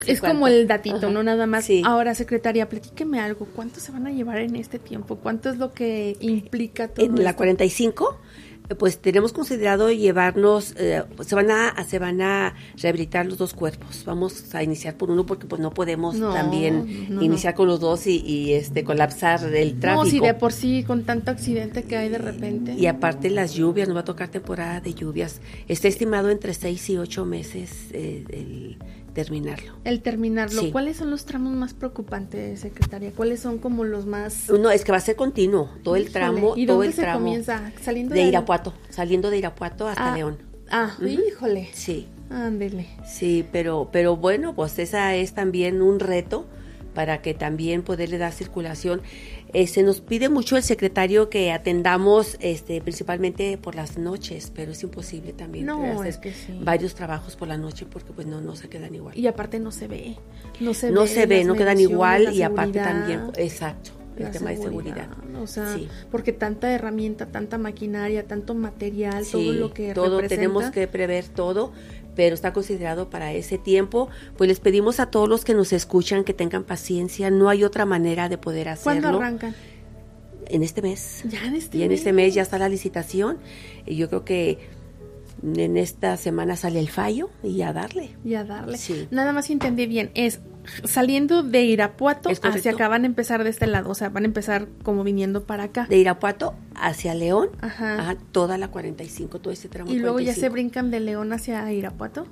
Es como el datito, ¿no? Nada más. Sí. Ahora, secretaria, platíqueme algo. ¿Cuánto se van a llevar en este tiempo? ¿Cuánto es lo que implica todo En la esto? 45, pues tenemos considerado llevarnos, se van a rehabilitar los 2 cuerpos. Vamos a iniciar por uno porque pues no podemos iniciar con los 2 y colapsar el tráfico. No, si de por sí con tanto accidente que hay de repente. Y aparte las lluvias, nos va a tocar temporada de lluvias. Está estimado entre 6 y 8 meses el terminarlo. El terminarlo. Sí. ¿Cuáles son los tramos más preocupantes, secretaria? ¿Cuáles son como los más...? No, es que va a ser continuo, todo el tramo. ¿Y todo dónde el se tramo comienza? ¿Saliendo de Irapuato, saliendo de Irapuato hasta León. Híjole. Sí. Ándele. Sí, pero bueno, pues esa es también un reto para que también poderle dar circulación. Se nos pide mucho el secretario que atendamos principalmente por las noches, pero es imposible también No, hacer es que sí. varios trabajos por la noche porque pues no se quedan igual. Y aparte no se ve. No quedan igual y aparte seguridad. también, exacto, el La tema de seguridad. O sea, Sí. porque tanta herramienta, tanta maquinaria, tanto material, Sí, todo lo que todo representa. tenemos que prever todo, pero está considerado para ese tiempo. Pues les pedimos a todos los que nos escuchan que tengan paciencia, no hay otra manera de poder hacerlo. ¿Cuándo arrancan? En este mes. Ya en este Y en mes. este mes ya está la licitación y yo creo que en esta semana sale el fallo y a darle. Y a darle. Sí. Nada más entendí bien, es saliendo de Irapuato Es correcto. hacia acá, van a empezar de este lado, o sea, van a empezar como viniendo para acá. De Irapuato hacia León, Ajá. toda la 45, todo ese tramo. Y luego ya se 45. brincan de León hacia Irapuato.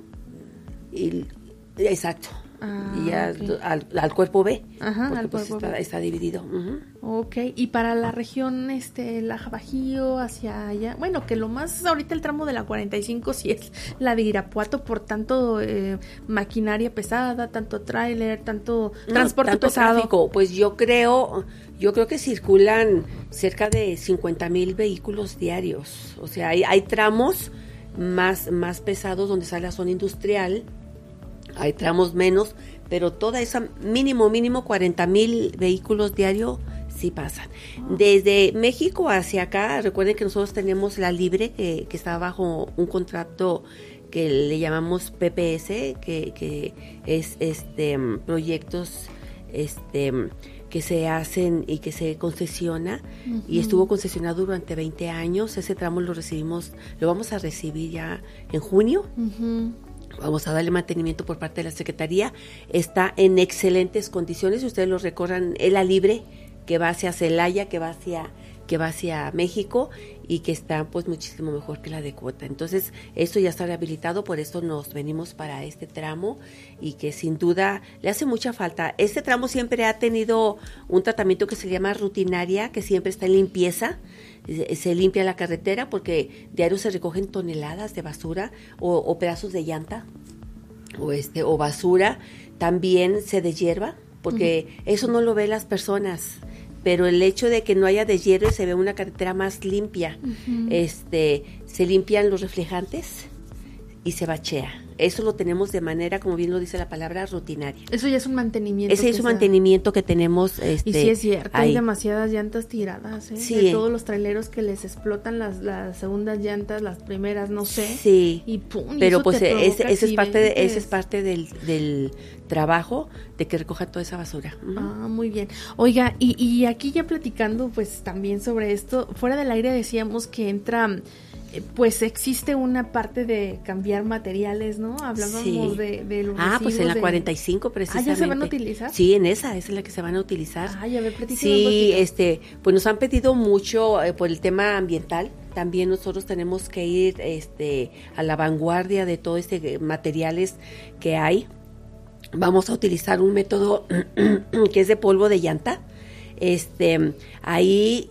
Exacto. Ah, Y ya ok. al cuerpo B. Ajá, porque, al pues, cuerpo B. está dividido. Ok, y para la región, la Bajío, hacia allá, bueno, que lo más ahorita el tramo de la 45 sí es la de Irapuato por tanto maquinaria pesada, tanto tráiler, tanto transporte tanto pesado. tráfico, pues yo creo que circulan cerca de 50,000 vehículos diarios. O sea, hay tramos más pesados donde sale la zona industrial, hay tramos menos, pero toda esa mínimo 40,000 vehículos diarios sí pasan. Desde México hacia acá, recuerden que nosotros tenemos la Libre, que está bajo un contrato que le llamamos PPS, que es proyectos que se hacen y que se concesiona, y estuvo concesionado durante 20 años. Ese tramo lo vamos a recibir ya en junio. Vamos a darle mantenimiento por parte de la Secretaría. Está en excelentes condiciones. Si ustedes lo recorran, es la Libre, que va hacia Celaya, que va hacia México, y que está pues muchísimo mejor que la de Cuota. Entonces, esto ya está rehabilitado, por eso nos venimos para este tramo, y que sin duda le hace mucha falta. Este tramo siempre ha tenido un tratamiento que se llama rutinaria, que siempre está en limpieza. Se limpia la carretera porque diario se recogen toneladas de basura o pedazos de llanta o basura. También se deshierva porque eso no lo ven las personas, pero el hecho de que no haya deshierve, se ve una carretera más limpia. Se limpian los reflejantes y se bachea. Eso lo tenemos de manera, como bien lo dice la palabra, rutinaria. Eso ya es un mantenimiento. Ese es un mantenimiento que tenemos. Y sí es cierto, hay demasiadas llantas tiradas, Sí. de todos los traileros que les explotan las segundas llantas, las primeras, no sé. Sí. Y pum, pero eso pues te provoca ese es accidentes. parte del trabajo de que recojan toda esa basura. Ah, muy bien. Oiga, y aquí ya platicando pues también sobre esto, fuera del aire decíamos que entra, pues existe una parte de cambiar materiales, ¿no? Hablábamos Sí. de los pues en la residuos 45 precisamente. ¿ya se van a utilizar? Sí, esa es la que se van a utilizar. Ay, a ver, platícanos sí, un poquito. pues nos han pedido mucho por el tema ambiental. También nosotros tenemos que ir a la vanguardia de todo materiales que hay. Vamos a utilizar un método que es de polvo de llanta. Ahí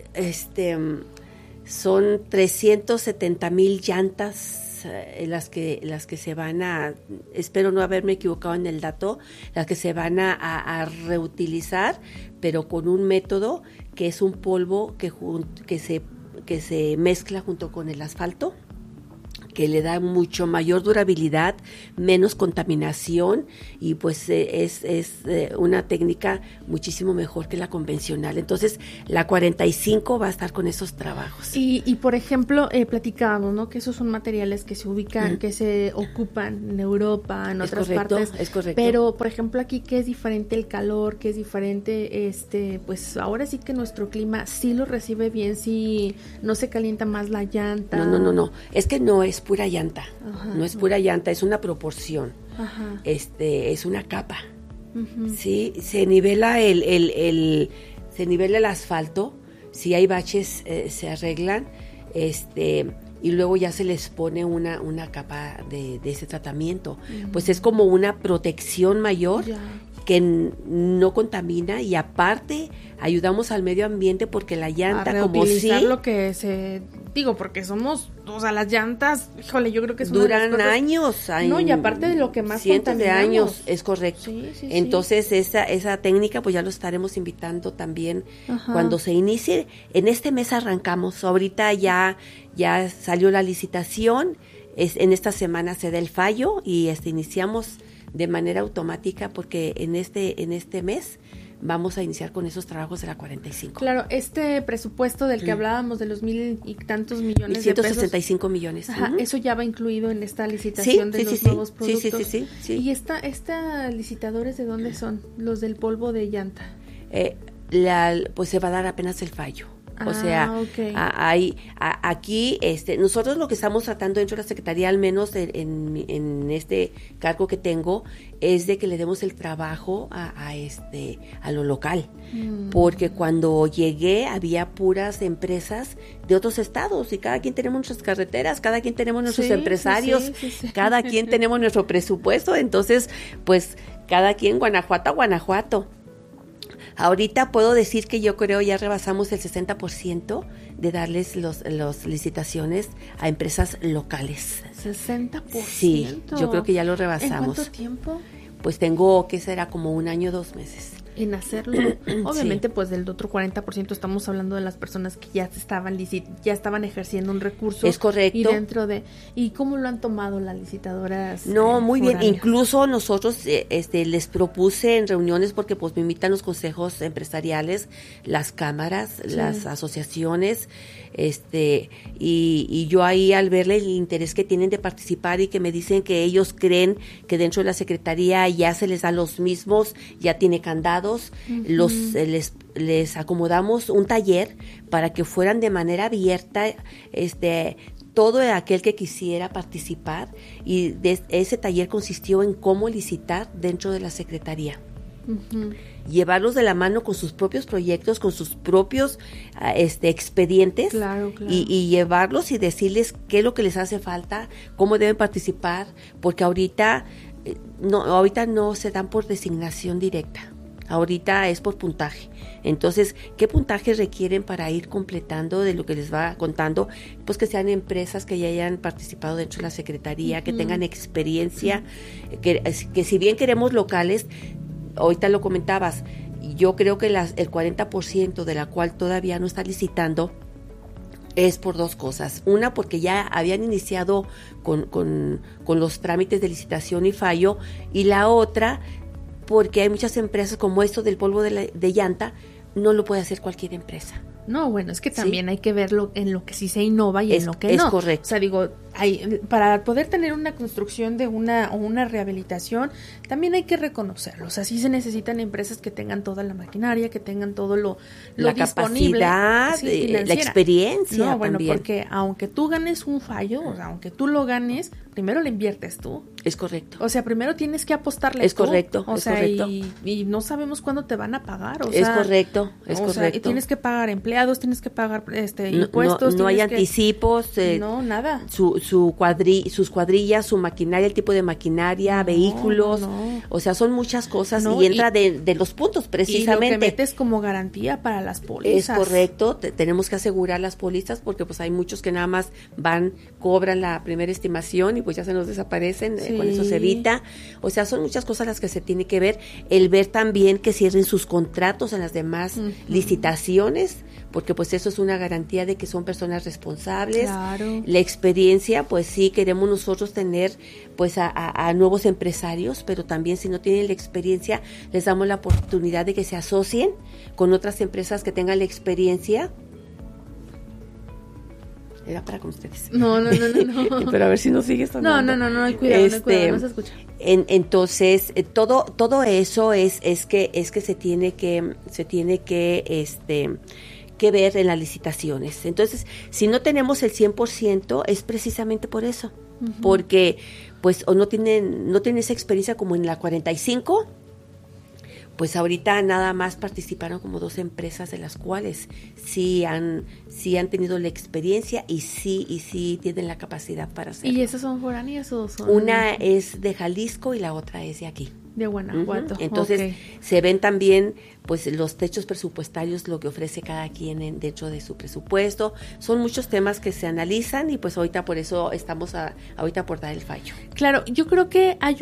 son 370,000 llantas las que se van espero no haberme equivocado en el dato, las que se van a reutilizar, pero con un método que es un polvo que se mezcla junto con el asfalto, que le da mucho mayor durabilidad, menos contaminación y pues es una técnica muchísimo mejor que la convencional. Entonces, la 45 va a estar con esos trabajos. Y por ejemplo, platicábamos, ¿no? Que esos son materiales que se ubican, que se ocupan en Europa, en otras partes. Es correcto. Pero, por ejemplo, aquí que es diferente el calor, que es diferente, pues ahora sí que nuestro clima sí lo recibe bien, sí no se calienta más la llanta. No. Es que no es pura llanta. Ajá, no es pura llanta, es una proporción. Ajá. Es una capa. Uh-huh. Sí, se nivela se nivela el asfalto. Si hay baches, se arreglan. Y luego ya se les pone una capa de ese tratamiento. Uh-huh. Pues es como una protección mayor. Ya. Que no contamina y aparte ayudamos al medio ambiente porque la llanta como si lo que porque somos, o sea, las llantas, híjole, yo creo que es duran una de las años. No, y aparte de lo que más cientos de años, es correcto. Sí, entonces esa técnica pues ya lo estaremos invitando también. Ajá. Cuando se inicie. En este mes arrancamos, ahorita ya salió la licitación, en esta semana se da el fallo y iniciamos de manera automática porque en este mes vamos a iniciar con esos trabajos de la 45. Claro, este presupuesto del que hablábamos de los 1,000 y tantos millones 165 millones. Ajá, eso ya va incluido en esta licitación de los nuevos productos. Sí. ¿Y esta licitadores de dónde son? Los del polvo de llanta. Pues se va a dar apenas el fallo. O sea, okay. Aquí nosotros lo que estamos tratando dentro de la Secretaría, al menos en este cargo que tengo, es de que le demos el trabajo a lo local. Porque cuando llegué había puras empresas de otros estados y cada quien tenemos nuestras carreteras, cada quien tenemos nuestros empresarios, sí. Cada quien tenemos nuestro presupuesto, entonces pues cada quien Guanajuato a Guanajuato. Ahorita puedo decir que yo creo ya rebasamos el 60% de darles las licitaciones a empresas locales. ¿60%? Sí, yo creo que ya lo rebasamos. ¿En cuánto tiempo? Pues tengo, ¿qué será? Como 1 año, 2 meses. En hacerlo, obviamente, sí. Pues del otro 40% estamos hablando de las personas que ya estaban ejerciendo un recurso. Es correcto. ¿Y cómo lo han tomado las licitadoras? No, muy foráneas? Bien. Incluso nosotros les propuse en reuniones porque pues me invitan los consejos empresariales, las cámaras, sí. Las asociaciones, y yo ahí al verle el interés que tienen de participar y que me dicen que ellos creen que dentro de la Secretaría ya se les da los mismos, ya tiene candados. Uh-huh. Les acomodamos un taller para que fueran de manera abierta todo aquel que quisiera participar y ese taller consistió en cómo licitar dentro de la Secretaría. Uh-huh. Llevarlos de la mano con sus propios proyectos, con sus propios expedientes. Claro. Y llevarlos y decirles qué es lo que les hace falta, cómo deben participar, porque ahorita no se dan por designación directa. Ahorita es por puntaje. Entonces, ¿qué puntaje requieren para ir completando de lo que les va contando? Pues que sean empresas que ya hayan participado dentro de la Secretaría, que tengan experiencia, que si bien queremos locales, ahorita lo comentabas, yo creo que el 40% de la cual todavía no está licitando es por 2 cosas. Una, porque ya habían iniciado con los trámites de licitación y fallo, y la otra, porque hay muchas empresas como esto del polvo de llanta, no lo puede hacer cualquier empresa. No, bueno, es que también hay que verlo en lo que sí se innova y en lo que no. Es correcto. O sea, digo, para poder tener una construcción de una rehabilitación, también hay que reconocerlo. O sea, sí se necesitan empresas que tengan toda la maquinaria, que tengan todo lo disponible. La capacidad, la experiencia. No, bueno, también. Porque aunque tú ganes un fallo, o sea, aunque tú lo ganes, primero le inviertes tú. Es correcto. O sea, primero tienes que apostarle es tú. Correcto, o es sea, correcto. Y no sabemos cuándo te van a pagar. O es sea, correcto. Sea, y tienes que pagar empleados, tienes que pagar impuestos. No hay anticipos. No, nada. Sus cuadrillas, su maquinaria, el tipo de maquinaria, vehículos. No. O sea, son muchas cosas y entra de los puntos precisamente. Y lo que metes como garantía para las pólizas. Es correcto. Tenemos que asegurar las pólizas porque pues hay muchos que nada más cobran la primera estimación y pues ya se nos desaparecen. Sí. Con eso se evita. O sea, son muchas cosas las que se tiene que ver. El ver también que cierren sus contratos en las demás licitaciones, porque pues eso es una garantía de que son personas responsables. Claro. La experiencia, pues sí, queremos nosotros tener pues a nuevos empresarios, pero también si no tienen la experiencia, les damos la oportunidad de que se asocien con otras empresas que tengan la experiencia. Era para con ustedes. No. Pero a ver si no sigues sonando. No, cuidado, no se escucha. Entonces, todo eso es que se tiene que ver en las licitaciones. Entonces, si no tenemos el 100%, es precisamente por eso. Uh-huh. Porque, pues, o no tienen esa experiencia como en la 45, pues ahorita nada más participaron como 2 empresas de las cuales sí han tenido la experiencia y sí tienen la capacidad para hacerlo. ¿Y esas son foráneas o son? Una es de Jalisco y la otra es de aquí. De Guanajuato. Uh-huh. Entonces, se ven también pues los techos presupuestarios, lo que ofrece cada quien dentro de su presupuesto. Son muchos temas que se analizan y pues ahorita por eso estamos ahorita por dar el fallo. Claro, yo creo que hay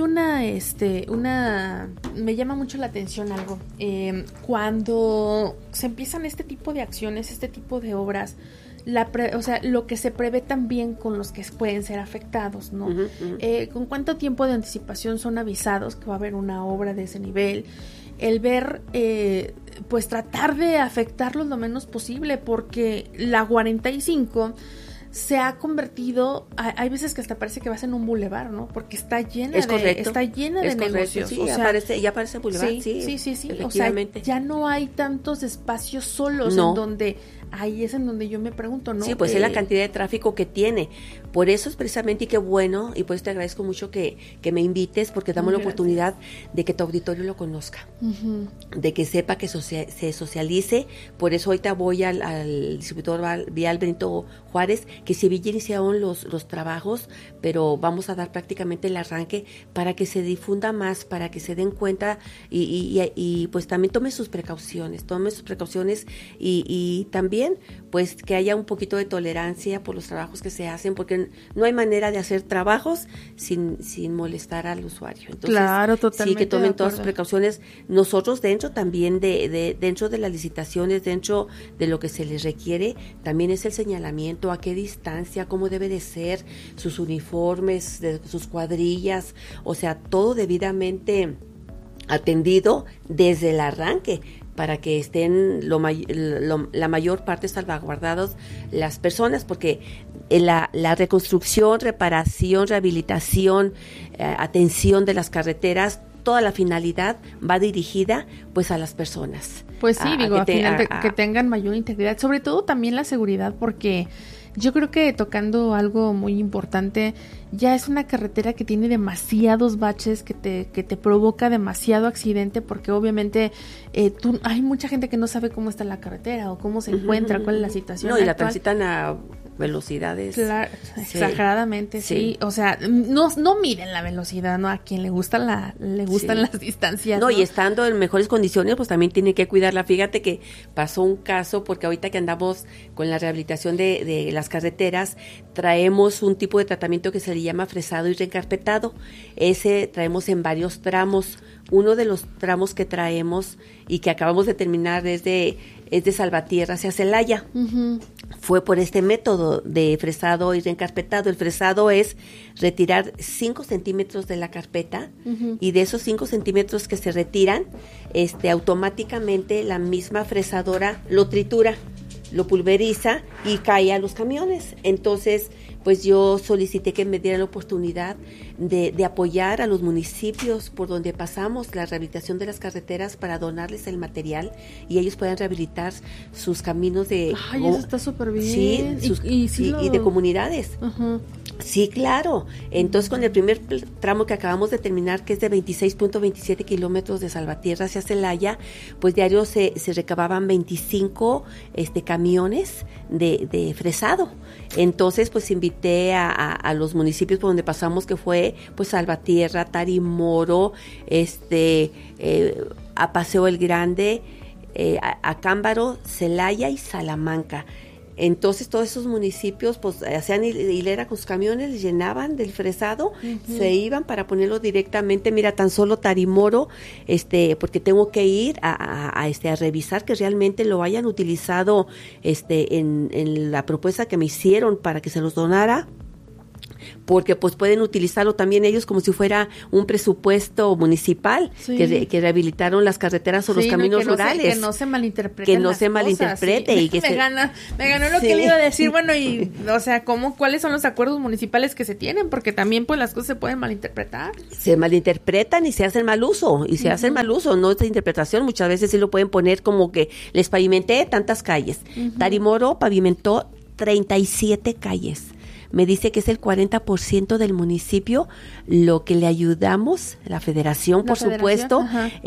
me llama mucho la atención algo. Cuando se empiezan este tipo de acciones, este tipo de obras, lo que se prevé también con los que pueden ser afectados, ¿no? Uh-huh, uh-huh. ¿Con cuánto tiempo de anticipación son avisados que va a haber una obra de ese nivel? El ver, pues tratar de afectarlos lo menos posible, porque la 45 se ha convertido, hay veces que hasta parece que vas en un bulevar, ¿no? Porque está llena de negocios. Sí, o sea, ya parece bulevar, sí. O sea, ya no hay tantos espacios solos en donde... Ahí es en donde yo me pregunto, ¿no? Sí, pues es la cantidad de tráfico que tiene. Por eso es precisamente, y qué bueno, y por eso te agradezco mucho que me invites, porque damos la oportunidad de que tu auditorio lo conozca, uh-huh, de que sepa que se socialice. Por eso ahorita voy al distribuidor vial Benito Juárez, que se iniciaron los trabajos, pero vamos a dar prácticamente el arranque para que se difunda más, para que se den cuenta y pues también tome sus precauciones y también pues que haya un poquito de tolerancia por los trabajos que se hacen, porque no hay manera de hacer trabajos sin molestar al usuario. Entonces, claro, totalmente. Sí, que tomen todas las precauciones. Nosotros dentro también dentro de las licitaciones, dentro de lo que se les requiere, también es el señalamiento, a qué distancia, cómo debe de ser, sus uniformes, sus cuadrillas, o sea, todo debidamente atendido desde el arranque, para que estén la mayor parte salvaguardados las personas, porque la reconstrucción, reparación, rehabilitación, atención de las carreteras, toda la finalidad va dirigida pues a las personas. Pues sí, que tengan mayor integridad, sobre todo también la seguridad, porque yo creo que tocando algo muy importante, ya es una carretera que tiene demasiados baches, que te provoca demasiado accidente, porque obviamente hay mucha gente que no sabe cómo está la carretera o cómo se encuentra, cuál es la situación actual. Y la transitan a velocidades. Claro, exageradamente, sí. O sea, no miden la velocidad, ¿no? A quien le gustan las distancias. No, y estando en mejores condiciones, pues también tiene que cuidarla. Fíjate que pasó un caso, porque ahorita que andamos con la rehabilitación de las carreteras, traemos un tipo de tratamiento que se le llama fresado y reencarpetado. Ese traemos en varios tramos. Uno de los tramos que traemos y que acabamos de terminar es de Salvatierra hacia Celaya. Uh-huh. Fue por este método de fresado y reencarpetado. El fresado es retirar 5 centímetros de la carpeta, uh-huh, y de esos 5 centímetros que se retiran, automáticamente la misma fresadora lo tritura, lo pulveriza y cae a los camiones. Entonces, pues yo solicité que me dieran la oportunidad de apoyar a los municipios por donde pasamos la rehabilitación de las carreteras para donarles el material y ellos puedan rehabilitar sus caminos de... Ay, eso está súper bien. Sí, y de comunidades. Uh-huh. Sí, claro. Entonces, con el primer tramo que acabamos de terminar, que es de 26.27 kilómetros de Salvatierra hacia Celaya, pues diario se recababan 25 camiones de fresado. Entonces, pues invité a los municipios por donde pasamos, que fue pues Salvatierra, Tarimoro, a Paseo el Grande, a Cámbaro, Celaya y Salamanca. Entonces todos esos municipios pues hacían hilera con sus camiones, les llenaban del fresado, se iban para ponerlo directamente, mira, tan solo Tarimoro, porque tengo que ir a revisar que realmente lo hayan utilizado en la propuesta que me hicieron para que se los donara, porque pues pueden utilizarlo también ellos como si fuera un presupuesto municipal, que rehabilitaron las carreteras o los caminos rurales. Que no se malinterprete. Que no se malinterprete. Y que me ganó lo que le iba a decir, bueno, y o sea, ¿cuáles son los acuerdos municipales que se tienen? Porque también pues las cosas se pueden malinterpretar. Se malinterpretan y se hacen mal uso, no esta interpretación, muchas veces sí lo pueden poner como que les pavimenté tantas calles. Tarimoro pavimentó 37 calles. Me dice que es el 40% del municipio lo que le ayudamos, la federación, por supuesto,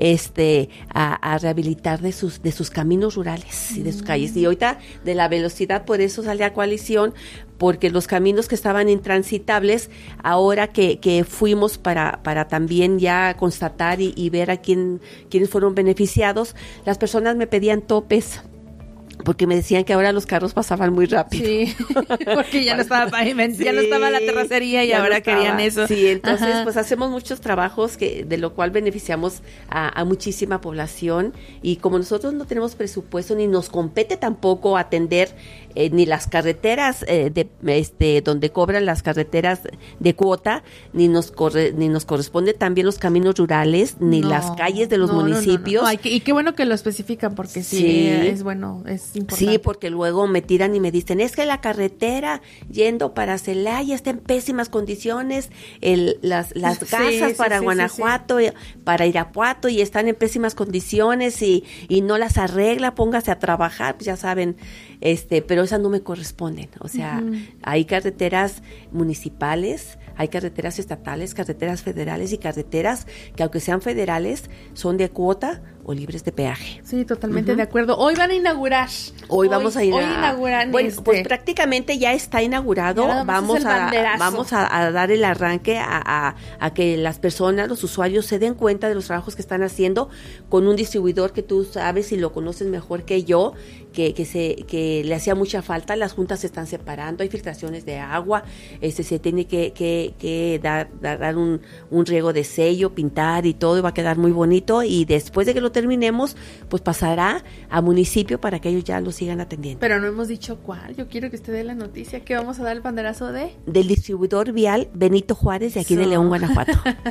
a rehabilitar de sus caminos rurales y de sus calles. Y ahorita de la velocidad, por eso sale a coalición, porque los caminos que estaban intransitables, ahora que fuimos para también ya constatar y ver a quiénes fueron beneficiados, las personas me pedían topes, porque me decían que ahora los carros pasaban muy rápido. Sí, porque ya no estaba pavimento, ya no estaba la terracería y ahora querían eso. Sí, entonces pues hacemos muchos trabajos de lo cual beneficiamos a muchísima población, y como nosotros no tenemos presupuesto ni nos compete tampoco atender ni las carreteras donde cobran las carreteras de cuota, ni nos corresponde también los caminos rurales, ni las calles de los municipios. No. Ay, y qué bueno que lo especifican, porque sí es bueno, es importante. Sí, porque luego me tiran y me dicen, es que la carretera yendo para Celaya está en pésimas condiciones, las casas para Guanajuato, para Irapuato, y están en pésimas condiciones y no las arregla, póngase a trabajar, pues ya saben, pero esas no me corresponden. O sea, hay carreteras municipales, hay carreteras estatales, carreteras federales y carreteras que, aunque sean federales, son de cuota o libres de peaje. Sí, totalmente de acuerdo. Hoy van a inaugurar. Hoy vamos a inaugurar. Bueno, pues prácticamente ya está inaugurado. Vamos a dar el arranque a que las personas, los usuarios, se den cuenta de los trabajos que están haciendo con un distribuidor que tú sabes y lo conoces mejor que yo, que le hacía mucha falta. Las juntas se están separando, hay filtraciones de agua, se tiene que dar un riego de sello, pintar y todo, y va a quedar muy bonito, y después de que lo terminemos, pues pasará a municipio para que ellos ya lo sigan atendiendo. Pero no hemos dicho cuál. Yo quiero que usted dé la noticia, que vamos a dar el banderazo del distribuidor vial Benito Juárez, de aquí de León, Guanajuato.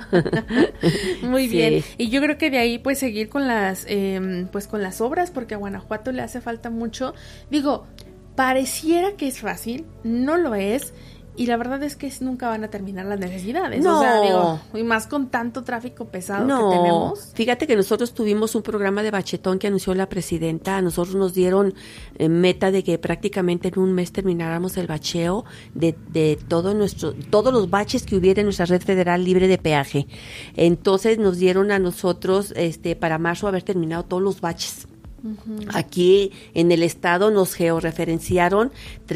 Muy bien. Y yo creo que de ahí pues seguir con las obras, porque a Guanajuato le hace falta mucho. Digo, pareciera que es fácil, no lo es. Y la verdad es que nunca van a terminar las necesidades. No. O sea, y más con tanto tráfico pesado que tenemos. Fíjate que nosotros tuvimos un programa de bachetón que anunció la presidenta. A nosotros nos dieron meta de que prácticamente en un mes termináramos el bacheo de todos los baches que hubiera en nuestra red federal libre de peaje. Entonces nos dieron a nosotros para marzo haber terminado todos los baches. Aquí en el estado nos georreferenciaron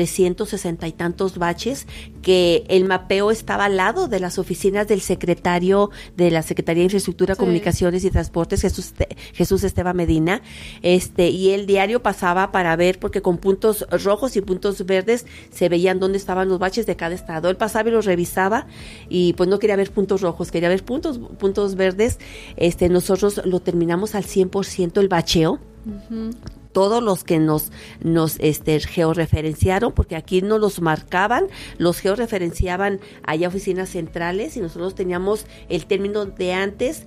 360 y tantos baches, que el mapeo estaba al lado de las oficinas del secretario de la Secretaría de Infraestructura, Comunicaciones y Transportes, Jesús Esteban Medina, y el diario pasaba para ver, porque con puntos rojos y puntos verdes se veían dónde estaban los baches de cada estado. Él pasaba y los revisaba, y pues no quería ver puntos rojos, quería ver puntos verdes. Nosotros lo terminamos al 100% el bacheo. Todos los que nos georreferenciaron, porque aquí no los marcaban, los georreferenciaban allá oficinas centrales, y nosotros teníamos el término de antes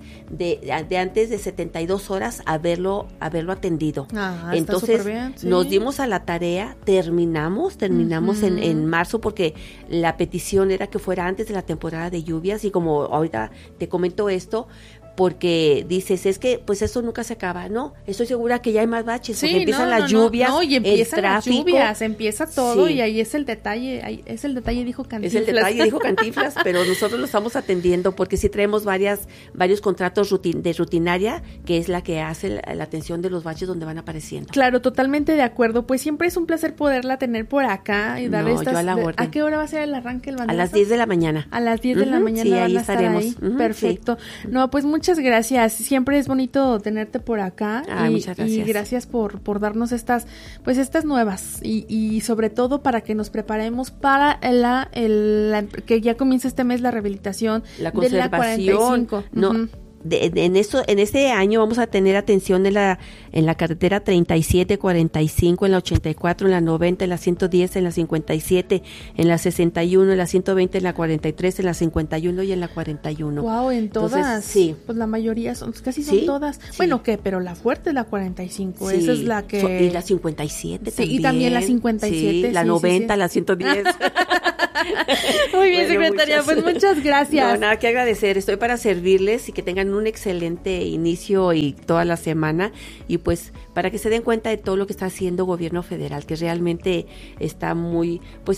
de 72 horas haberlo atendido. Entonces bien, ¿sí? Nos dimos a la tarea, terminamos en marzo, porque la petición era que fuera antes de la temporada de lluvias, y como ahorita te comento esto, porque dices, es que pues eso nunca se acaba, ¿no? Estoy segura que ya hay más baches, porque empiezan las lluvias, y empiezan el tráfico, las lluvias, empieza todo, y ahí es el detalle, dijo Cantinflas. Pero nosotros lo estamos atendiendo, porque sí traemos varios contratos de rutinaria, que es la que hace la atención de los baches donde van apareciendo. Claro, totalmente de acuerdo, pues siempre es un placer poderla tener por acá y darle yo a la orden. ¿A qué hora va a ser el arranque, el banderazo? A las 10 de la mañana. A las 10 de la mañana sí, van ahí a estar estaremos. ahí. Perfecto. Sí. No, pues muchas muchas gracias. Siempre es bonito tenerte por acá. Muchas gracias. Y gracias por darnos estas nuevas y sobre todo para que nos preparemos para que ya comience este mes la rehabilitación la conservación. de la 45. No. En este año vamos a tener atención en la carretera 37, 45, en la 84, en la 90, en la 110, en la 57, en la 61, en la 120, en la 43, en la 51 y en la 41. Wow, en todas. Entonces, sí. Pues la mayoría casi son todas. Sí. Bueno, pero la fuerte es la 45, sí. Esa es la que... Y la 57 sí, también. Y también la 57. Sí, la 90, la 110. Muy bien, secretaria, pues muchas gracias. No, nada que agradecer, estoy para servirles y que tengan un excelente inicio y toda la semana, y pues para que se den cuenta de todo lo que está haciendo gobierno federal, que realmente está muy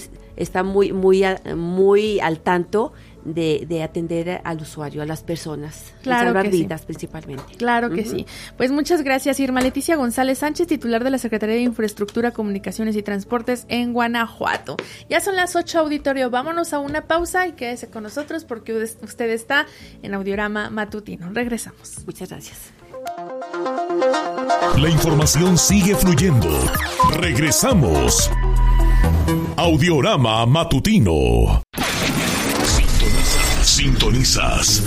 al tanto de atender al usuario, a las personas, claro, salvar que vidas sí. Principalmente. Claro que sí. Pues muchas gracias, Irma Leticia González Sánchez, titular de la Secretaría de Infraestructura, Comunicaciones y Transportes en Guanajuato. Ya son las 8, auditorio, vámonos a una pausa y quédese con nosotros porque usted está en Audiorama Matutino. Regresamos. Muchas gracias. La información sigue fluyendo. Regresamos. Audiorama Matutino. Sintonizas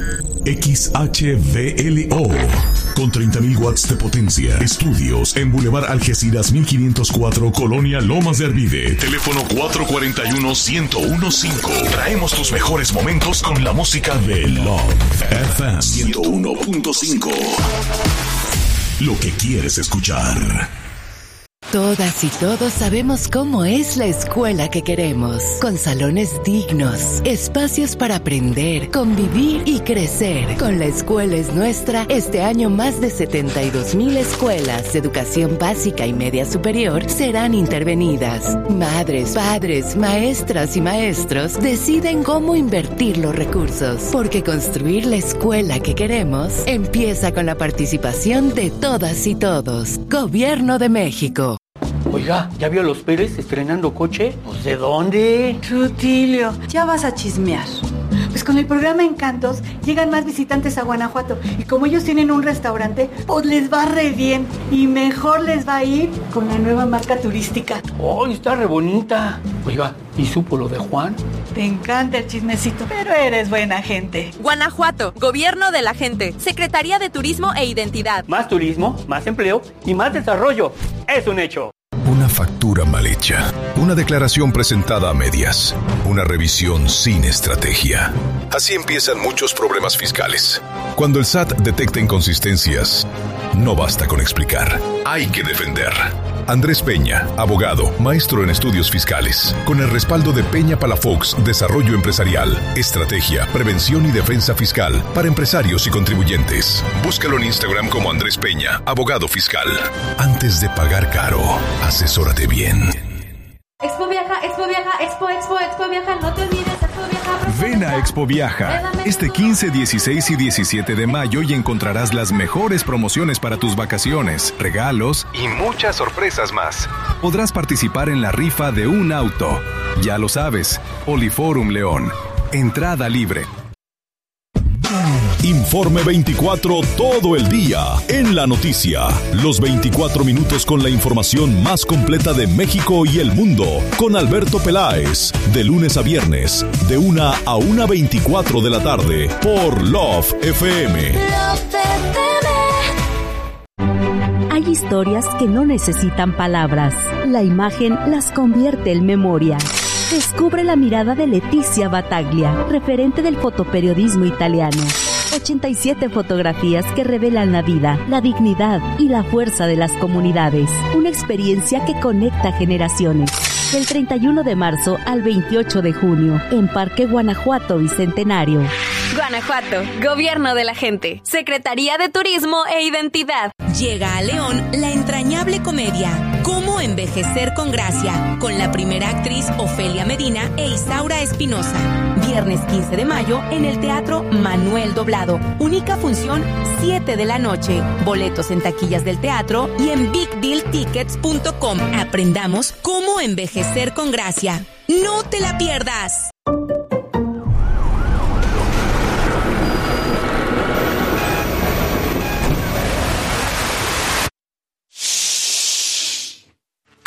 XHVLO con 30.000 watts de potencia. Estudios en Boulevard Algeciras 1504, Colonia Lomas de Arvide. Teléfono 441-1015. Traemos tus mejores momentos con la música de Love FM 101.5. Lo que quieres escuchar. Todas y todos sabemos cómo es la escuela que queremos, con salones dignos, espacios para aprender, convivir y crecer. Con La Escuela es Nuestra, este año más de 72,000 escuelas de educación básica y media superior serán intervenidas. Madres, padres, maestras y maestros deciden cómo invertir los recursos, porque construir la escuela que queremos empieza con la participación de todas y todos. Gobierno de México. Oiga, ¿ya vio a los Pérez estrenando coche? Pues, ¿de dónde? Rutilio, ya vas a chismear. Pues con el programa Encantos llegan más visitantes a Guanajuato y como ellos tienen un restaurante, pues les va re bien y mejor les va a ir con la nueva marca turística. ¡Oh, está re bonita! Oiga, ¿y supo lo de Juan? Te encanta el chismecito, pero eres buena gente. Guanajuato, Gobierno de la Gente, Secretaría de Turismo e Identidad. Más turismo, más empleo y más desarrollo. ¡Es un hecho! Una factura mal hecha, una declaración presentada a medias, una revisión sin estrategia. Así empiezan muchos problemas fiscales. Cuando el SAT detecta inconsistencias, no basta con explicar, hay que defender. Andrés Peña, abogado, maestro en estudios fiscales, con el respaldo de Peña Palafox Desarrollo Empresarial, Estrategia, Prevención y Defensa Fiscal para empresarios y contribuyentes. Búscalo en Instagram como Andrés Peña, abogado fiscal. Antes de pagar caro, asesórate bien. Expo Viaja, no te olvides, Expo Viaja. Ven a Expo Viaja este 15, 16 y 17 de mayo y encontrarás las mejores promociones para tus vacaciones, regalos y muchas sorpresas más. Podrás participar en la rifa de un auto. Ya lo sabes, Poliforum León. Entrada libre. Informe 24 todo el día en la noticia. Los 24 minutos con la información más completa de México y el mundo. Con Alberto Peláez. De lunes a viernes, de 1 a 1:24 de la tarde. Por Love FM. Hay historias que no necesitan palabras. La imagen las convierte en memoria. Descubre la mirada de Letizia Battaglia, referente del fotoperiodismo italiano. 87 fotografías que revelan la vida, la dignidad y la fuerza de las comunidades. Una experiencia que conecta generaciones. Del 31 de marzo al 28 de junio, en Parque Guanajuato Bicentenario. Guanajuato, Gobierno de la Gente, Secretaría de Turismo e Identidad. Llega a León la entrañable comedia ¿Cómo envejecer con gracia? Con la primera actriz Ofelia Medina e Isaura Espinosa. Viernes 15 de mayo en el Teatro Manuel Doblado. Única función 7 de la noche. Boletos en taquillas del teatro y en bigdealtickets.com. Aprendamos cómo envejecer con gracia. ¡No te la pierdas!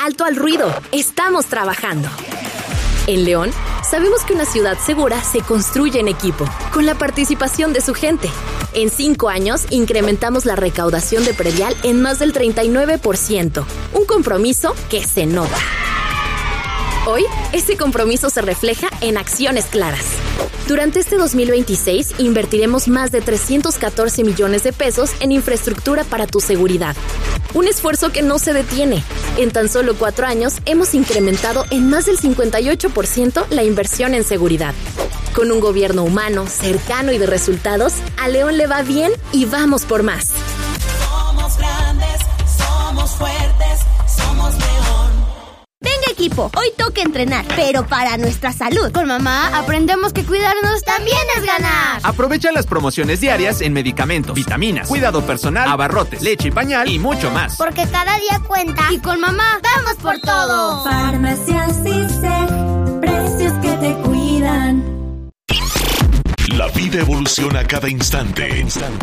alto al ruido. Estamos trabajando. En León, sabemos que una ciudad segura se construye en equipo, con la participación de su gente. En 5 años, incrementamos la recaudación de predial en más del 39%. Un compromiso que se nota. Hoy, ese compromiso se refleja en acciones claras. Durante este 2026, invertiremos más de 314 millones de pesos en infraestructura para tu seguridad. Un esfuerzo que no se detiene. En tan solo 4 años, hemos incrementado en más del 58% la inversión en seguridad. Con un gobierno humano, cercano y de resultados, a León le va bien y vamos por más. Somos grandes, somos fuertes, somos León. Venga equipo, hoy toca entrenar, pero para nuestra salud. Con mamá aprendemos que cuidarnos también es ganar. Aprovecha las promociones diarias en medicamentos, vitaminas, cuidado personal, abarrotes, leche y pañal y mucho más. Porque cada día cuenta y con mamá vamos por todo. Farmacias ISEG, precios que te cuidan. La vida evoluciona cada instante.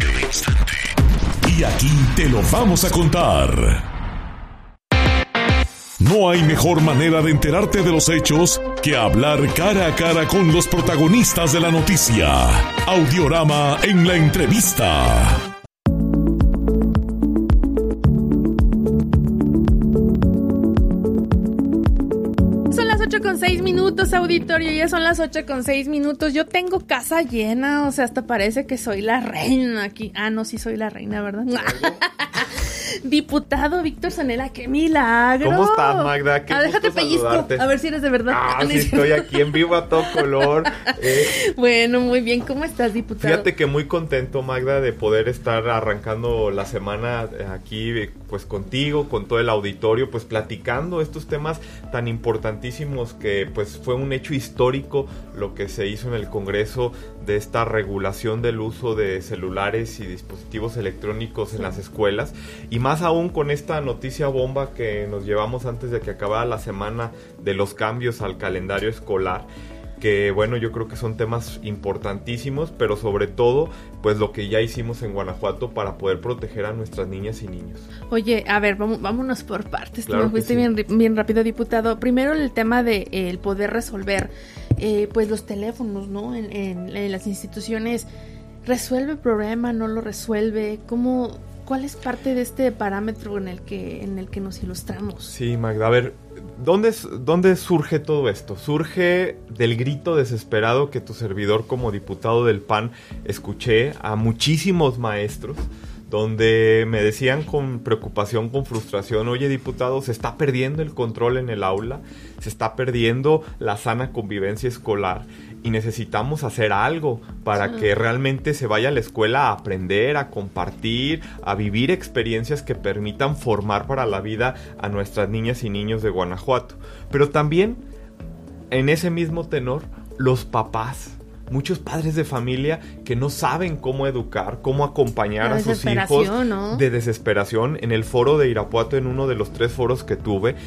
Y aquí te lo vamos a contar. No hay mejor manera de enterarte de los hechos que hablar cara a cara con los protagonistas de la noticia. Audiorama en la entrevista. Son las 8:06, auditorio, ya son las 8:06. Yo tengo casa llena, o sea, hasta parece que soy la reina aquí. Ah, no, sí soy la reina, ¿verdad? Diputado Víctor Zanella, ¡qué milagro! ¿Cómo estás, Magda? Qué déjate pellizco, saludarte. a ver si eres de verdad. Sí, estoy aquí en vivo a todo color. Bueno, muy bien, ¿cómo estás, diputado? Fíjate que muy contento, Magda, de poder estar arrancando la semana aquí, pues contigo, con todo el auditorio, pues platicando estos temas tan importantísimos que pues fue un hecho histórico lo que se hizo en el Congreso de esta regulación del uso de celulares y dispositivos electrónicos en las escuelas, y más aún con esta noticia bomba que nos llevamos antes de que acabara la semana de los cambios al calendario escolar, que bueno, yo creo que son temas importantísimos, pero sobre todo pues lo que ya hicimos en Guanajuato para poder proteger a nuestras niñas y niños. Oye, a ver, vámonos por partes. Claro, me fuiste sí. bien rápido, diputado. Primero el tema de el poder resolver pues los teléfonos, ¿no? En las instituciones. ¿Resuelve el problema? ¿No lo resuelve? ¿Cuál es parte de este parámetro en el que nos ilustramos? Sí, Magda, a ver, ¿dónde surge todo esto? Surge del grito desesperado que tu servidor como diputado del PAN escuché a muchísimos maestros, donde me decían con preocupación, con frustración: oye, diputado, se está perdiendo el control en el aula, se está perdiendo la sana convivencia escolar y necesitamos hacer algo para que realmente se vaya a la escuela a aprender, a compartir, a vivir experiencias que permitan formar para la vida a nuestras niñas y niños de Guanajuato. Pero también, en ese mismo tenor, los papás. Muchos padres de familia que no saben cómo educar, cómo acompañar a sus hijos, ¿no? De desesperación. En el foro de Irapuato, en uno de los 3 foros que tuve,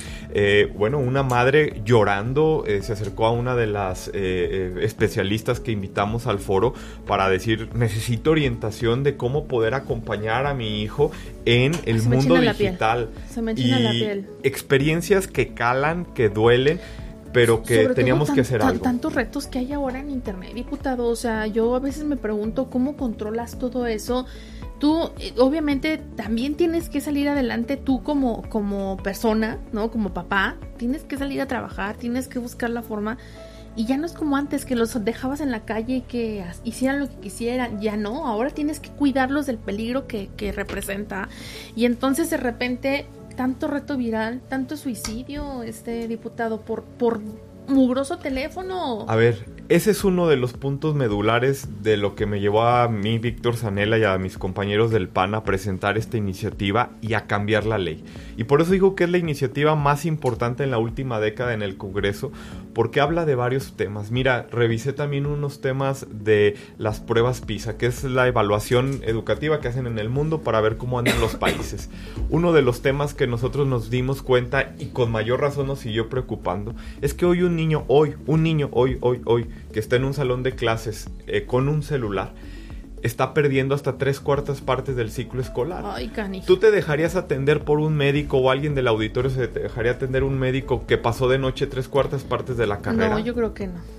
una madre llorando se acercó a una de las especialistas que invitamos al foro para decir: necesito orientación de cómo poder acompañar a mi hijo en el mundo digital. Se me enchina la piel. Experiencias que calan, que duelen, pero que sobre teníamos que hacer algo. Tantos retos que hay ahora en internet, diputado. O sea, yo a veces me pregunto cómo controlas todo eso. Tú, obviamente, también tienes que salir adelante tú como persona, ¿no? Como papá. Tienes que salir a trabajar, tienes que buscar la forma. Y ya no es como antes, que los dejabas en la calle y que hicieran lo que quisieran. Ya no, ahora tienes que cuidarlos del peligro que representa. Y entonces, de repente, tanto reto viral, tanto suicidio, diputado, por mugroso teléfono. A ver, ese es uno de los puntos medulares de lo que me llevó a mí, Víctor Zanella, y a mis compañeros del PAN a presentar esta iniciativa y a cambiar la ley. Y por eso digo que es la iniciativa más importante en la última década en el Congreso, porque habla de varios temas. Mira, revisé también unos temas de las pruebas PISA, que es la evaluación educativa que hacen en el mundo para ver cómo andan los países. Uno de los temas que nosotros nos dimos cuenta, y con mayor razón nos siguió preocupando, es que hoy un niño hoy que está en un salón de clases con un celular, está perdiendo hasta 3/4 partes del ciclo escolar. Ay, canijo. ¿Tú te dejarías atender por un médico o alguien del auditorio se te dejaría atender un médico que pasó de noche 3/4 partes de la carrera? No, yo creo que no.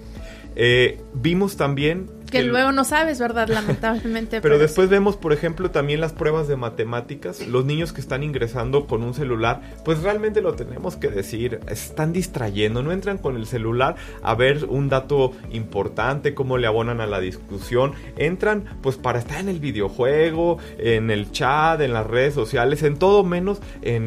Vimos también... Que luego no sabes, ¿verdad? Lamentablemente. Pero después vemos, por ejemplo, también las pruebas de matemáticas. Los niños que están ingresando con un celular, pues realmente lo tenemos que decir, están distrayendo, no entran con el celular a ver un dato importante, cómo le abonan a la discusión. Entran pues para estar en el videojuego, en el chat, en las redes sociales, en todo menos en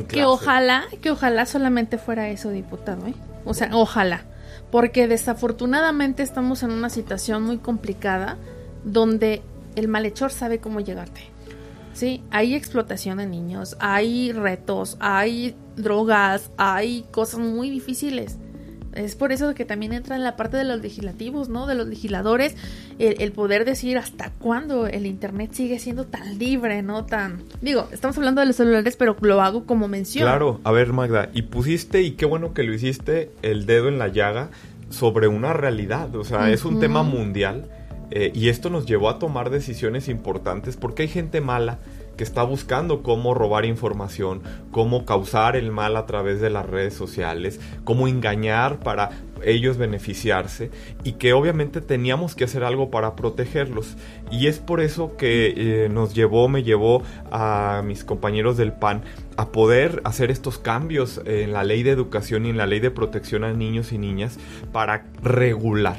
clase. Que ojalá solamente fuera eso, diputado, ¿eh? O sea, ojalá. Porque desafortunadamente estamos en una situación muy complicada donde el malhechor sabe cómo llegarte. Sí, hay explotación de niños, hay retos, hay drogas, hay cosas muy difíciles. Es por eso que también entra en la parte de los legislativos, ¿no? De los legisladores, el poder decir hasta cuándo el internet sigue siendo tan libre, ¿no? Digo, estamos hablando de los celulares, pero lo hago como mención. Claro, a ver, Magda, y pusiste, y qué bueno que lo hiciste, el dedo en la llaga sobre una realidad, o sea, es un tema mundial, y esto nos llevó a tomar decisiones importantes, porque hay gente mala que está buscando cómo robar información, cómo causar el mal a través de las redes sociales, cómo engañar para ellos beneficiarse, y que obviamente teníamos que hacer algo para protegerlos. Y es por eso que me llevó a mis compañeros del PAN a poder hacer estos cambios en la ley de educación y en la ley de protección a niños y niñas para regular,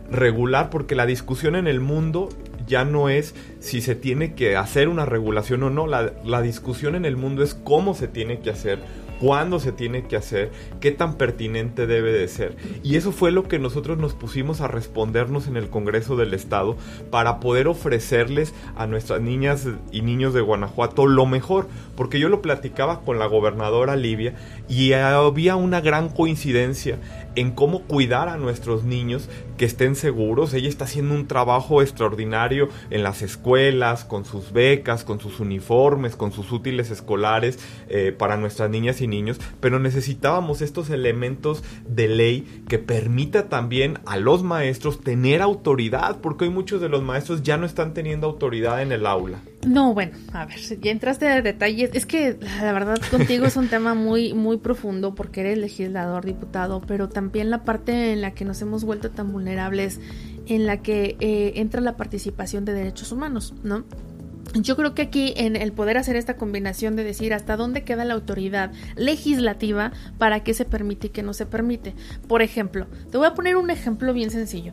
porque la discusión en el mundo ya no es si se tiene que hacer una regulación o no. La discusión en el mundo es cómo se tiene que hacer, cuándo se tiene que hacer, qué tan pertinente debe de ser. Y eso fue lo que nosotros nos pusimos a respondernos en el Congreso del Estado para poder ofrecerles a nuestras niñas y niños de Guanajuato lo mejor. Porque yo lo platicaba con la gobernadora Livia y había una gran coincidencia en cómo cuidar a nuestros niños, que estén seguros. Ella está haciendo un trabajo extraordinario en las escuelas, con sus becas, con sus uniformes, con sus útiles escolares para nuestras niñas y niños, pero necesitábamos estos elementos de ley que permita también a los maestros tener autoridad, porque hoy muchos de los maestros ya no están teniendo autoridad en el aula. No, bueno, a ver, ya entraste de detalles. Es que la verdad contigo es un tema muy, muy profundo, porque eres legislador, diputado, pero también la parte en la que nos hemos vuelto tan vulnerables, en la que entra la participación de derechos humanos, ¿no? Yo creo que aquí en el poder hacer esta combinación de decir hasta dónde queda la autoridad legislativa para qué se permite y qué no se permite. Por ejemplo, te voy a poner un ejemplo bien sencillo.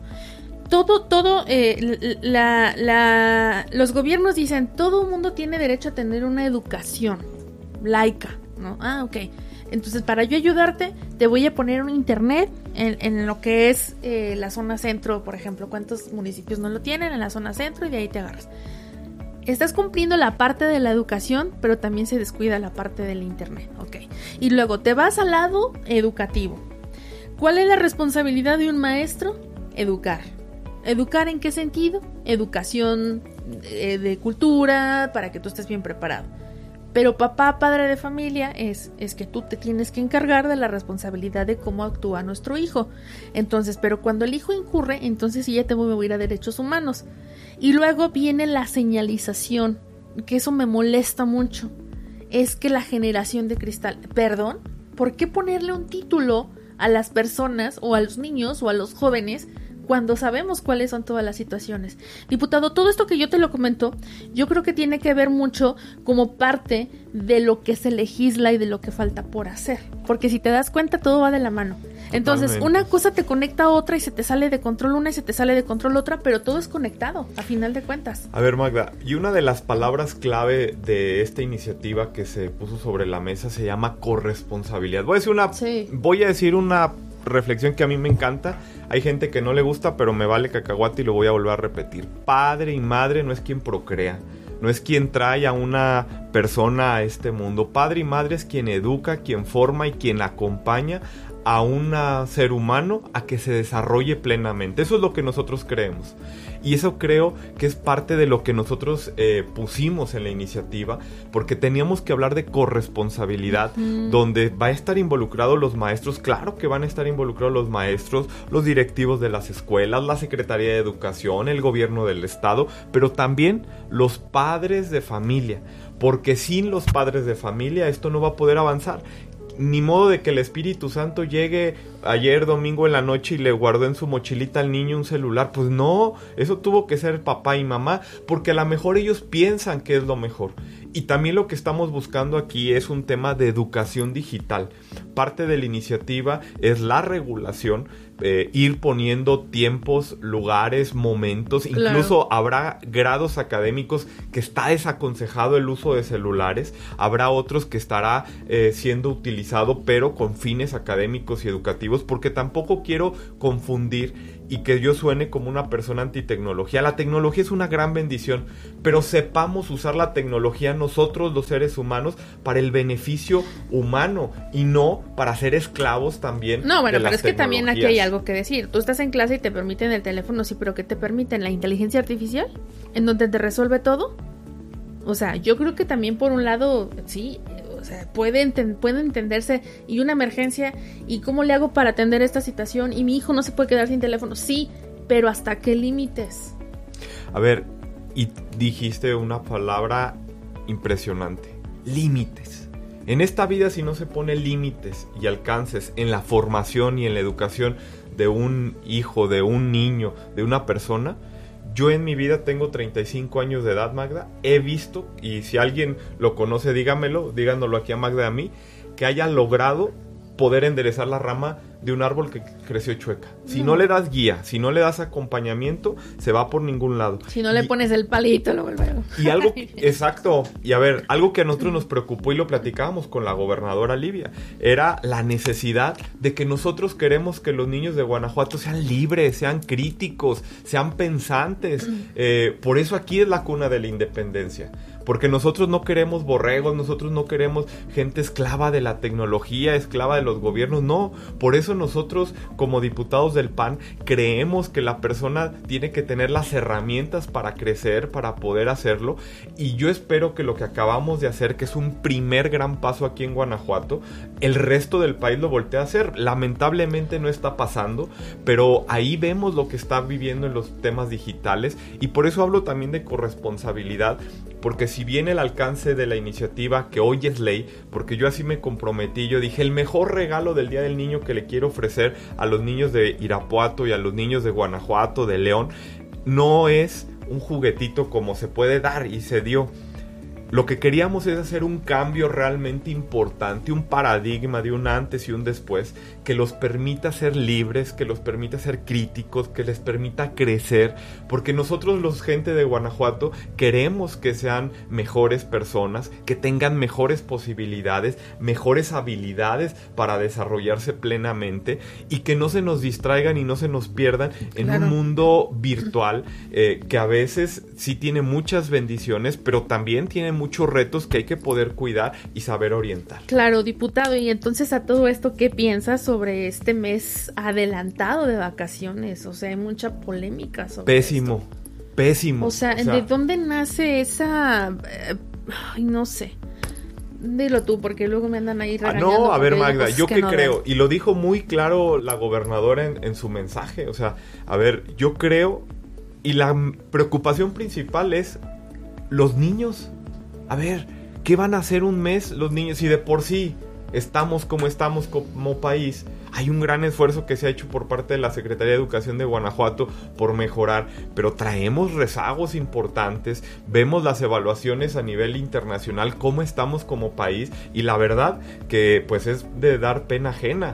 Los gobiernos dicen todo el mundo tiene derecho a tener una educación laica, ¿no? Ah, ok. Entonces, para yo ayudarte, te voy a poner un internet en lo que es la zona centro, por ejemplo. ¿Cuántos municipios no lo tienen en la zona centro? Y de ahí te agarras. Estás cumpliendo la parte de la educación, pero también se descuida la parte del internet, ok. Y luego te vas al lado educativo. ¿Cuál es la responsabilidad de un maestro? Educar. ¿Educar en qué sentido? Educación de cultura, para que tú estés bien preparado. Pero papá, padre de familia, es que tú te tienes que encargar de la responsabilidad de cómo actúa nuestro hijo. Entonces, pero cuando el hijo incurre, entonces sí ya te voy a ir a derechos humanos. Y luego viene la señalización, que eso me molesta mucho. Es que la generación de cristal, perdón, ¿por qué ponerle un título a las personas o a los niños o a los jóvenes cuando sabemos cuáles son todas las situaciones? Diputado, todo esto que yo te lo comento, yo creo que tiene que ver mucho como parte de lo que se legisla y de lo que falta por hacer. Porque si te das cuenta, todo va de la mano. Entonces, Totalmente. Una cosa te conecta a otra y se te sale de control una y se te sale de control otra, pero todo es conectado, a final de cuentas. A ver, Magda, y una de las palabras clave de esta iniciativa que se puso sobre la mesa se llama corresponsabilidad. Voy a decir una reflexión que a mí me encanta. Hay gente que no le gusta, pero me vale cacahuate y lo voy a volver a repetir. Padre y madre no es quien procrea, no es quien trae a una persona a este mundo. Padre y madre es quien educa, quien forma y quien acompaña a un ser humano a que se desarrolle plenamente. Eso es lo que nosotros creemos. Y eso creo que es parte de lo que nosotros pusimos en la iniciativa, porque teníamos que hablar de corresponsabilidad, donde va a estar involucrados los maestros. Claro que van a estar involucrados los maestros, los directivos de las escuelas, la Secretaría de Educación, el gobierno del estado, pero también los padres de familia, porque sin los padres de familia esto no va a poder avanzar. Ni modo de que el Espíritu Santo llegue ayer domingo en la noche y le guardó en su mochilita al niño un celular. Pues no, eso tuvo que ser papá y mamá, porque a lo mejor ellos piensan que es lo mejor. Y también lo que estamos buscando aquí es un tema de educación digital. Parte de la iniciativa es la regulación, ir poniendo tiempos, lugares, momentos. Incluso habrá grados académicos que está desaconsejado el uso de celulares. Habrá otros que estará siendo utilizado, pero con fines académicos y educativos, porque tampoco quiero confundir y que yo suene como una persona antitecnología. La tecnología es una gran bendición, pero sepamos usar la tecnología nosotros, los seres humanos, para el beneficio humano y no para ser esclavos también. No, bueno, de pero las es que también aquí hay tecnologías. algo que decir. Tú estás en clase y te permiten el teléfono, sí, pero ¿qué te permiten? ¿La inteligencia artificial? ¿En donde te resuelve todo? O sea, yo creo que también por un lado, sí, o sea, puede entenderse, y una emergencia, y cómo le hago para atender esta situación, y mi hijo no se puede quedar sin teléfono, sí, pero ¿hasta qué límites? A ver, y dijiste una palabra impresionante: límites. En esta vida, si no se pone límites y alcances en la formación y en la educación de un hijo, de un niño, de una persona. Yo en mi vida tengo 35 años de edad, Magda. He visto, y si alguien lo conoce, díganoslo aquí a Magda y a mí, que haya logrado poder enderezar la rama de un árbol que creció chueca. Si no le das guía, si no le das acompañamiento, se va por ningún lado. Si no le pones el palito, luego. Y algo, exacto, y a ver, algo que a nosotros nos preocupó y lo platicábamos con la gobernadora Livia, era la necesidad de que nosotros queremos que los niños de Guanajuato sean libres, sean críticos, sean pensantes. Por eso aquí es la cuna de la independencia. Porque nosotros no queremos borregos, nosotros no queremos gente esclava de la tecnología, esclava de los gobiernos, no. Por eso nosotros, como diputados del PAN, creemos que la persona tiene que tener las herramientas para crecer, para poder hacerlo. Y yo espero que lo que acabamos de hacer, que es un primer gran paso aquí en Guanajuato, el resto del país lo voltee a hacer. Lamentablemente no está pasando, pero ahí vemos lo que está viviendo en los temas digitales. Y por eso hablo también de corresponsabilidad, porque si bien el alcance de la iniciativa, que hoy es ley, porque yo así me comprometí, yo dije, el mejor regalo del Día del Niño que le quiero ofrecer a los niños de Irapuato y a los niños de Guanajuato, de León, no es un juguetito como se puede dar y se dio. Lo que queríamos es hacer un cambio realmente importante, un paradigma de un antes y un después, que los permita ser libres, que los permita ser críticos, que les permita crecer, porque nosotros, los gente de Guanajuato, queremos que sean mejores personas, que tengan mejores posibilidades, mejores habilidades para desarrollarse plenamente, y que no se nos distraigan y no se nos pierdan en un mundo virtual que a veces sí tiene muchas bendiciones, pero también tiene muchos retos que hay que poder cuidar y saber orientar. Claro, diputado, y entonces a todo esto, ¿qué piensas sobre este mes adelantado de vacaciones? O sea, hay mucha polémica sobre Pésimo. O sea, ¿de dónde nace esa...? Ay, no sé. Dilo tú, porque luego me andan ahí regañando. No, a ver, Magda, yo qué no creo, y lo dijo muy claro la gobernadora en su mensaje, o sea, a ver, yo creo, y la preocupación principal es los niños. A ver, ¿qué van a hacer un mes los niños? Si de por sí estamos como país, hay un gran esfuerzo que se ha hecho por parte de la Secretaría de Educación de Guanajuato por mejorar, pero traemos rezagos importantes, vemos las evaluaciones a nivel internacional, cómo estamos como país, y la verdad que pues es de dar pena ajena.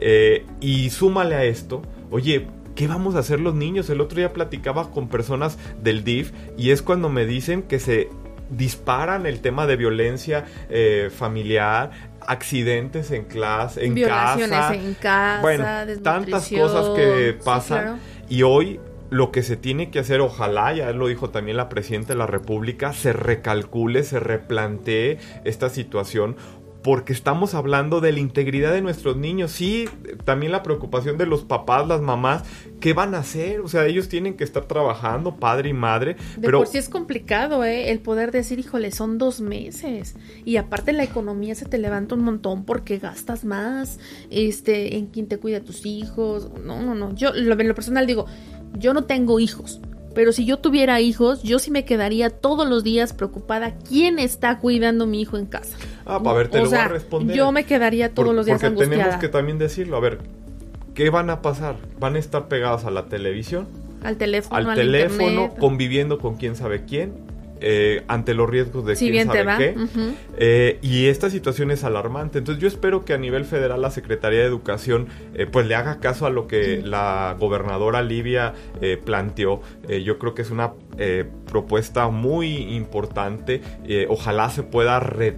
Y súmale a esto, oye, ¿qué vamos a hacer los niños? El otro día platicaba con personas del DIF y es cuando me dicen que se disparan el tema de violencia familiar, accidentes en clase, en violaciones casa, en casa, bueno, tantas cosas que pasan, sí, claro. Y hoy lo que se tiene que hacer, ojalá, ya lo dijo también la Presidenta de la República, se recalcule, se replantee esta situación, porque estamos hablando de la integridad de nuestros niños. Sí, también la preocupación de los papás, las mamás, ¿qué van a hacer? O sea, ellos tienen que estar trabajando, padre y madre. Pero por sí es complicado, el poder decir, híjole, son 2 meses. Y aparte la economía se te levanta un montón porque gastas más, en quién te cuida a tus hijos. No. Yo, en lo personal digo, yo no tengo hijos. Pero si yo tuviera hijos, yo sí me quedaría todos los días preocupada quién está cuidando a mi hijo en casa. A ver, te lo voy a responder. Yo me quedaría todos los días angustiada. Porque tenemos que también decirlo. A ver, ¿qué van a pasar? ¿Van a estar pegados a la televisión? Al teléfono, internet, conviviendo con quién sabe quién, ante los riesgos de quién sabe qué. Uh-huh. Y esta situación es alarmante. Entonces yo espero que a nivel federal la Secretaría de Educación pues le haga caso a lo que la gobernadora Livia planteó. Yo creo que es una propuesta muy importante. Ojalá se pueda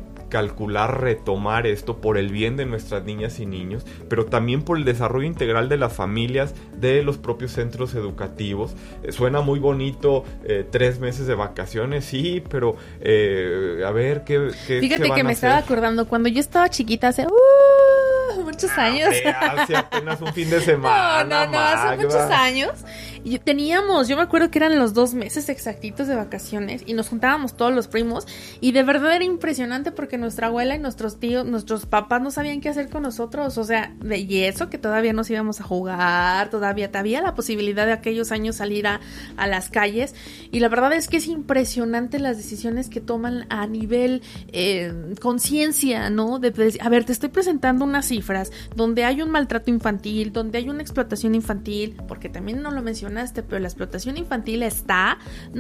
retomar esto por el bien de nuestras niñas y niños, pero también por el desarrollo integral de las familias, de los propios centros educativos. Suena muy bonito 3 meses de vacaciones, sí, pero a ver, ¿qué Fíjate que me estaba acordando, cuando yo estaba chiquita, hace muchos años. Hace apenas un fin de semana. Hace muchos años. Y yo me acuerdo que eran los 2 meses exactitos de vacaciones y nos juntábamos todos los primos y de verdad era impresionante porque nuestra abuela y nuestros tíos, nuestros papás no sabían qué hacer con nosotros, o sea, y eso que todavía nos íbamos a jugar, todavía había la posibilidad de aquellos años salir a las calles y la verdad es que es impresionante las decisiones que toman a nivel conciencia, ¿no? A ver, te estoy presentando unas cifras donde hay un maltrato infantil, donde hay una explotación infantil, porque también no lo mencionaste, pero la explotación infantil está,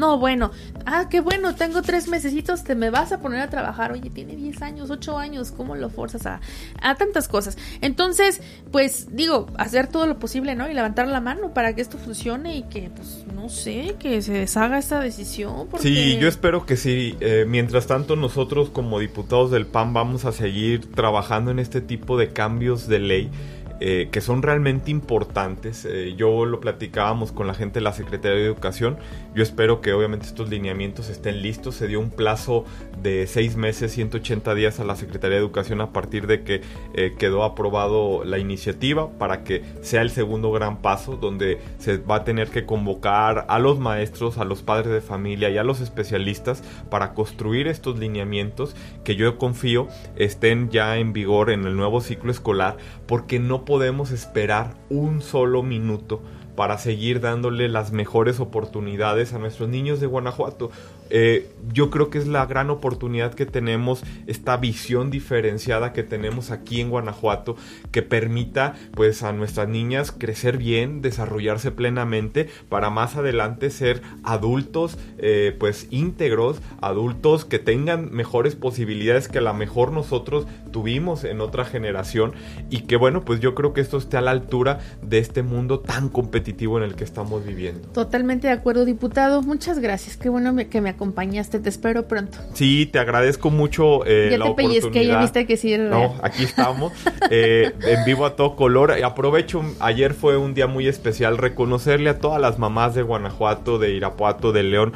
qué bueno, tengo 3 mesecitos, te me vas a poner a trabajar, oye, tiene 10 años, 8 años, ¿cómo lo forzas a tantas cosas? Entonces, pues, digo, hacer todo lo posible, ¿no? Y levantar la mano para que esto funcione y que, pues, no sé, que se deshaga esta decisión. Porque... Sí, yo espero que sí. Mientras tanto, nosotros como diputados del PAN vamos a seguir trabajando en este tipo de cambios de ley. Que son realmente importantes. Yo lo platicábamos con la gente de la Secretaría de Educación. Yo espero que obviamente estos lineamientos estén listos. Se dio un plazo de 6 meses, 180 días a la Secretaría de Educación a partir de que quedó aprobado la iniciativa para que sea el segundo gran paso donde se va a tener que convocar a los maestros, a los padres de familia y a los especialistas para construir estos lineamientos que yo confío estén ya en vigor en el nuevo ciclo escolar, porque no podemos esperar un solo minuto para seguir dándole las mejores oportunidades a nuestros niños de Guanajuato. Yo creo que es la gran oportunidad que tenemos, esta visión diferenciada que tenemos aquí en Guanajuato, que permita pues a nuestras niñas crecer bien, desarrollarse plenamente, para más adelante ser adultos pues íntegros, adultos que tengan mejores posibilidades que a lo mejor nosotros tuvimos en otra generación, y que bueno, pues yo creo que esto esté a la altura de este mundo tan competitivo en el que estamos viviendo. Totalmente de acuerdo, diputado. Muchas gracias. Qué bueno que me acompañaste. Te espero pronto. Sí, te agradezco mucho ya la te oportunidad. Pellizqué, ya viste que sí era real. No, aquí estamos en vivo a todo color. Aprovecho, ayer fue un día muy especial, reconocerle a todas las mamás de Guanajuato, de Irapuato, de León,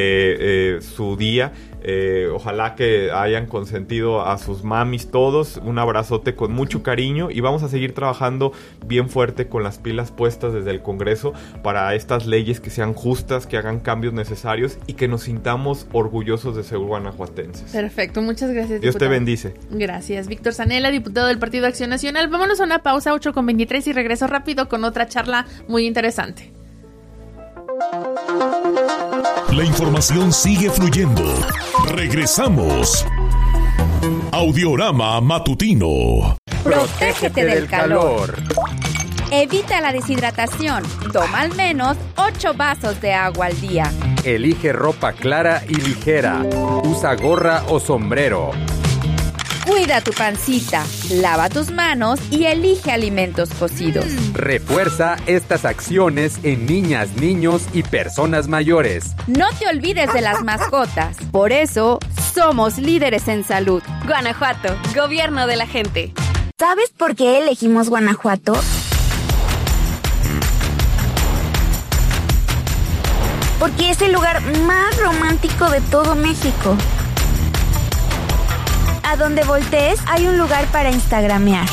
su día. Ojalá que hayan consentido a sus mamis todos. Un abrazote con mucho cariño, y vamos a seguir trabajando bien fuerte con las pilas puestas desde el Congreso para estas leyes que sean justas, que hagan cambios necesarios y que nos sintamos orgullosos de ser guanajuatenses. Perfecto, muchas gracias, Dios diputado. te bendice. Gracias. Víctor Zanella, diputado del Partido Acción Nacional. Vámonos a una pausa, 8:23, y regreso rápido con otra charla muy interesante. La información sigue fluyendo. Regresamos. Audiorama Matutino. Protégete del calor. Evita la deshidratación. Toma al menos 8 vasos de agua al día. Elige ropa clara y ligera. Usa gorra o sombrero. Cuida tu pancita, lava tus manos y elige alimentos cocidos. Refuerza estas acciones en niñas, niños y personas mayores. No te olvides de las mascotas. Por eso, somos líderes en salud. Guanajuato, gobierno de la gente. ¿Sabes por qué elegimos Guanajuato? Porque es el lugar más romántico de todo México. A donde voltees hay un lugar para instagramear.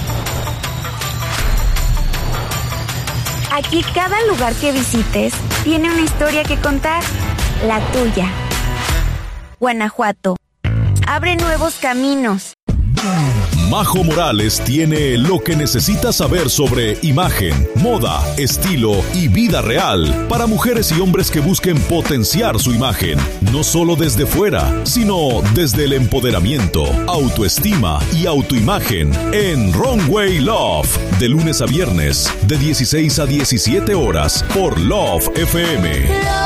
Aquí cada lugar que visites tiene una historia que contar, la tuya. Guanajuato. Abre nuevos caminos. Majo Morales tiene lo que necesitas saber sobre imagen, moda, estilo y vida real para mujeres y hombres que busquen potenciar su imagen, no solo desde fuera, sino desde el empoderamiento, autoestima y autoimagen en Runway Love, de lunes a viernes, de 16 a 17 horas por Love FM.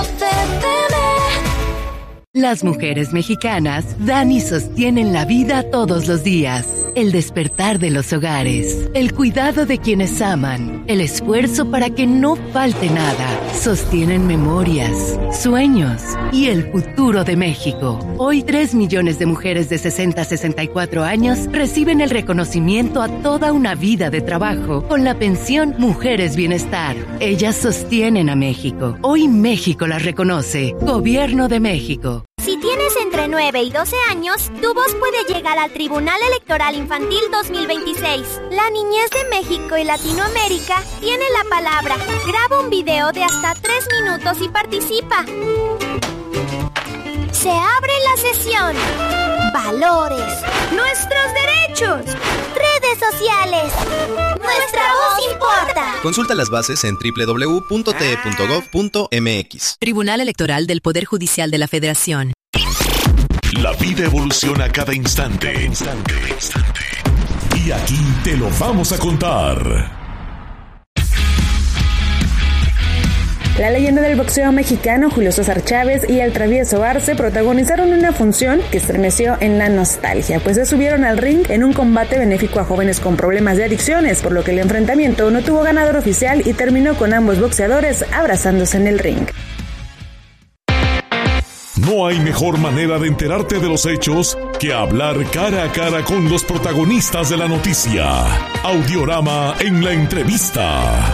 Las mujeres mexicanas dan y sostienen la vida todos los días. El despertar de los hogares, el cuidado de quienes aman, el esfuerzo para que no falte nada. Sostienen memorias, sueños y el futuro de México. Hoy 3 millones de mujeres de 60 a 64 años reciben el reconocimiento a toda una vida de trabajo con la pensión Mujeres Bienestar. Ellas sostienen a México. Hoy México las reconoce. Gobierno de México. Si tienes entre 9 y 12 años, tu voz puede llegar al Tribunal Electoral Infantil 2026. La niñez de México y Latinoamérica tiene la palabra. Graba un video de hasta 3 minutos y participa. Se abre la sesión. Valores. Nuestros derechos. Redes sociales. Nuestra voz importa. Consulta las bases en www.te.gov.mx. Tribunal Electoral del Poder Judicial de la Federación. La vida evoluciona cada instante. Y aquí te lo vamos a contar. La leyenda del boxeo mexicano Julio César Chávez y el travieso Arce protagonizaron una función que estremeció en la nostalgia, pues se subieron al ring en un combate benéfico a jóvenes con problemas de adicciones, por lo que el enfrentamiento no tuvo ganador oficial y terminó con ambos boxeadores abrazándose en el ring. No hay mejor manera de enterarte de los hechos que hablar cara a cara con los protagonistas de la noticia. Audiorama en la entrevista.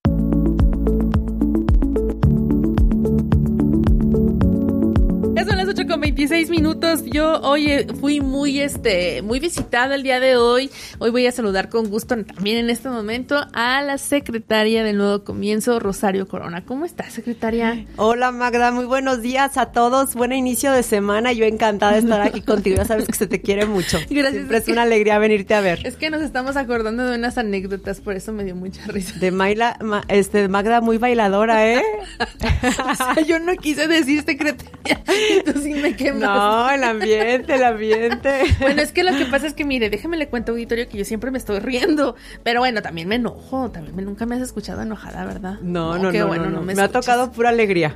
Son las 8:26. Yo hoy fui muy visitada el día de hoy. Hoy voy a saludar con gusto también en este momento a la secretaria del Nuevo Comienzo, Rosario Corona. ¿Cómo estás, secretaria? Hola, Magda, muy buenos días a todos. Buen inicio de semana. Yo encantada de estar aquí contigo. Ya sabes que se te quiere mucho. Gracias. Siempre es una alegría venirte a ver. Es que nos estamos acordando de unas anécdotas, por eso me dio mucha risa. De Magda muy bailadora, ¿eh? O sea, yo no quise decir secretaria. Entonces sí me quemas. No, el ambiente. Bueno, es que lo que pasa es que, mire, déjame le cuento, auditorio, que yo siempre me estoy riendo. Pero bueno, también me enojo. Nunca me has escuchado enojada, ¿verdad? No. Me ha tocado pura alegría.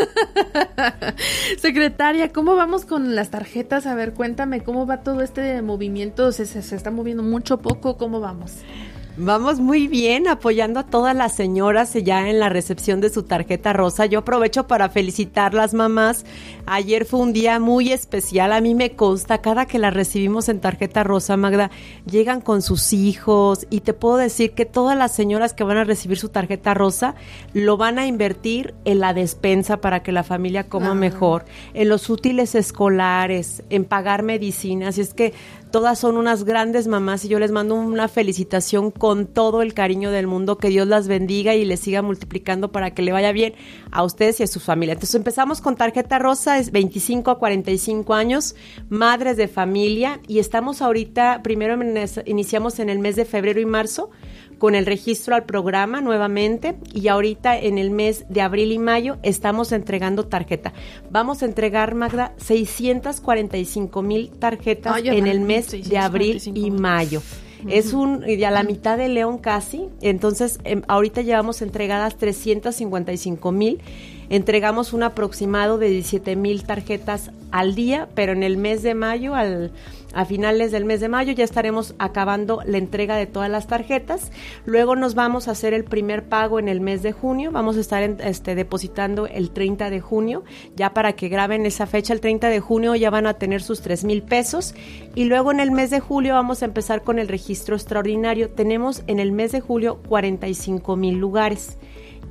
Secretaria, ¿cómo vamos con las tarjetas? A ver, cuéntame, ¿cómo va todo este movimiento? ¿Se está moviendo mucho, poco? ¿Cómo vamos? Vamos muy bien, apoyando a todas las señoras ya en la recepción de su tarjeta rosa. Yo aprovecho para felicitar las mamás. Ayer fue un día muy especial, a mí me consta, cada que las recibimos en tarjeta rosa, Magda, llegan con sus hijos y te puedo decir que todas las señoras que van a recibir su tarjeta rosa lo van a invertir en la despensa para que la familia coma mejor, en los útiles escolares, en pagar medicinas, y es que todas son unas grandes mamás y yo les mando una felicitación con todo el cariño del mundo, que Dios las bendiga y les siga multiplicando para que le vaya bien a ustedes y a su familia. Entonces empezamos con tarjeta rosa, es 25 a 45 años, madres de familia, y estamos ahorita, primero iniciamos en el mes de febrero y marzo con el registro al programa nuevamente, y ahorita en el mes de abril y mayo estamos entregando tarjeta. Vamos a entregar, Magda, 645,000 tarjetas en el mes de abril y mayo. Es ya la mitad de León casi, entonces ahorita llevamos entregadas 355,000, entregamos un aproximado de 17,000 tarjetas al día, pero en el mes de mayo, a finales del mes de mayo ya estaremos acabando la entrega de todas las tarjetas. Luego nos vamos a hacer el primer pago en el mes de junio, vamos a estar depositando el 30 de junio, ya para que graben esa fecha, el 30 de junio ya van a tener sus 3,000 pesos, y luego en el mes de julio vamos a empezar con el registro extraordinario. Tenemos en el mes de julio 45,000 lugares.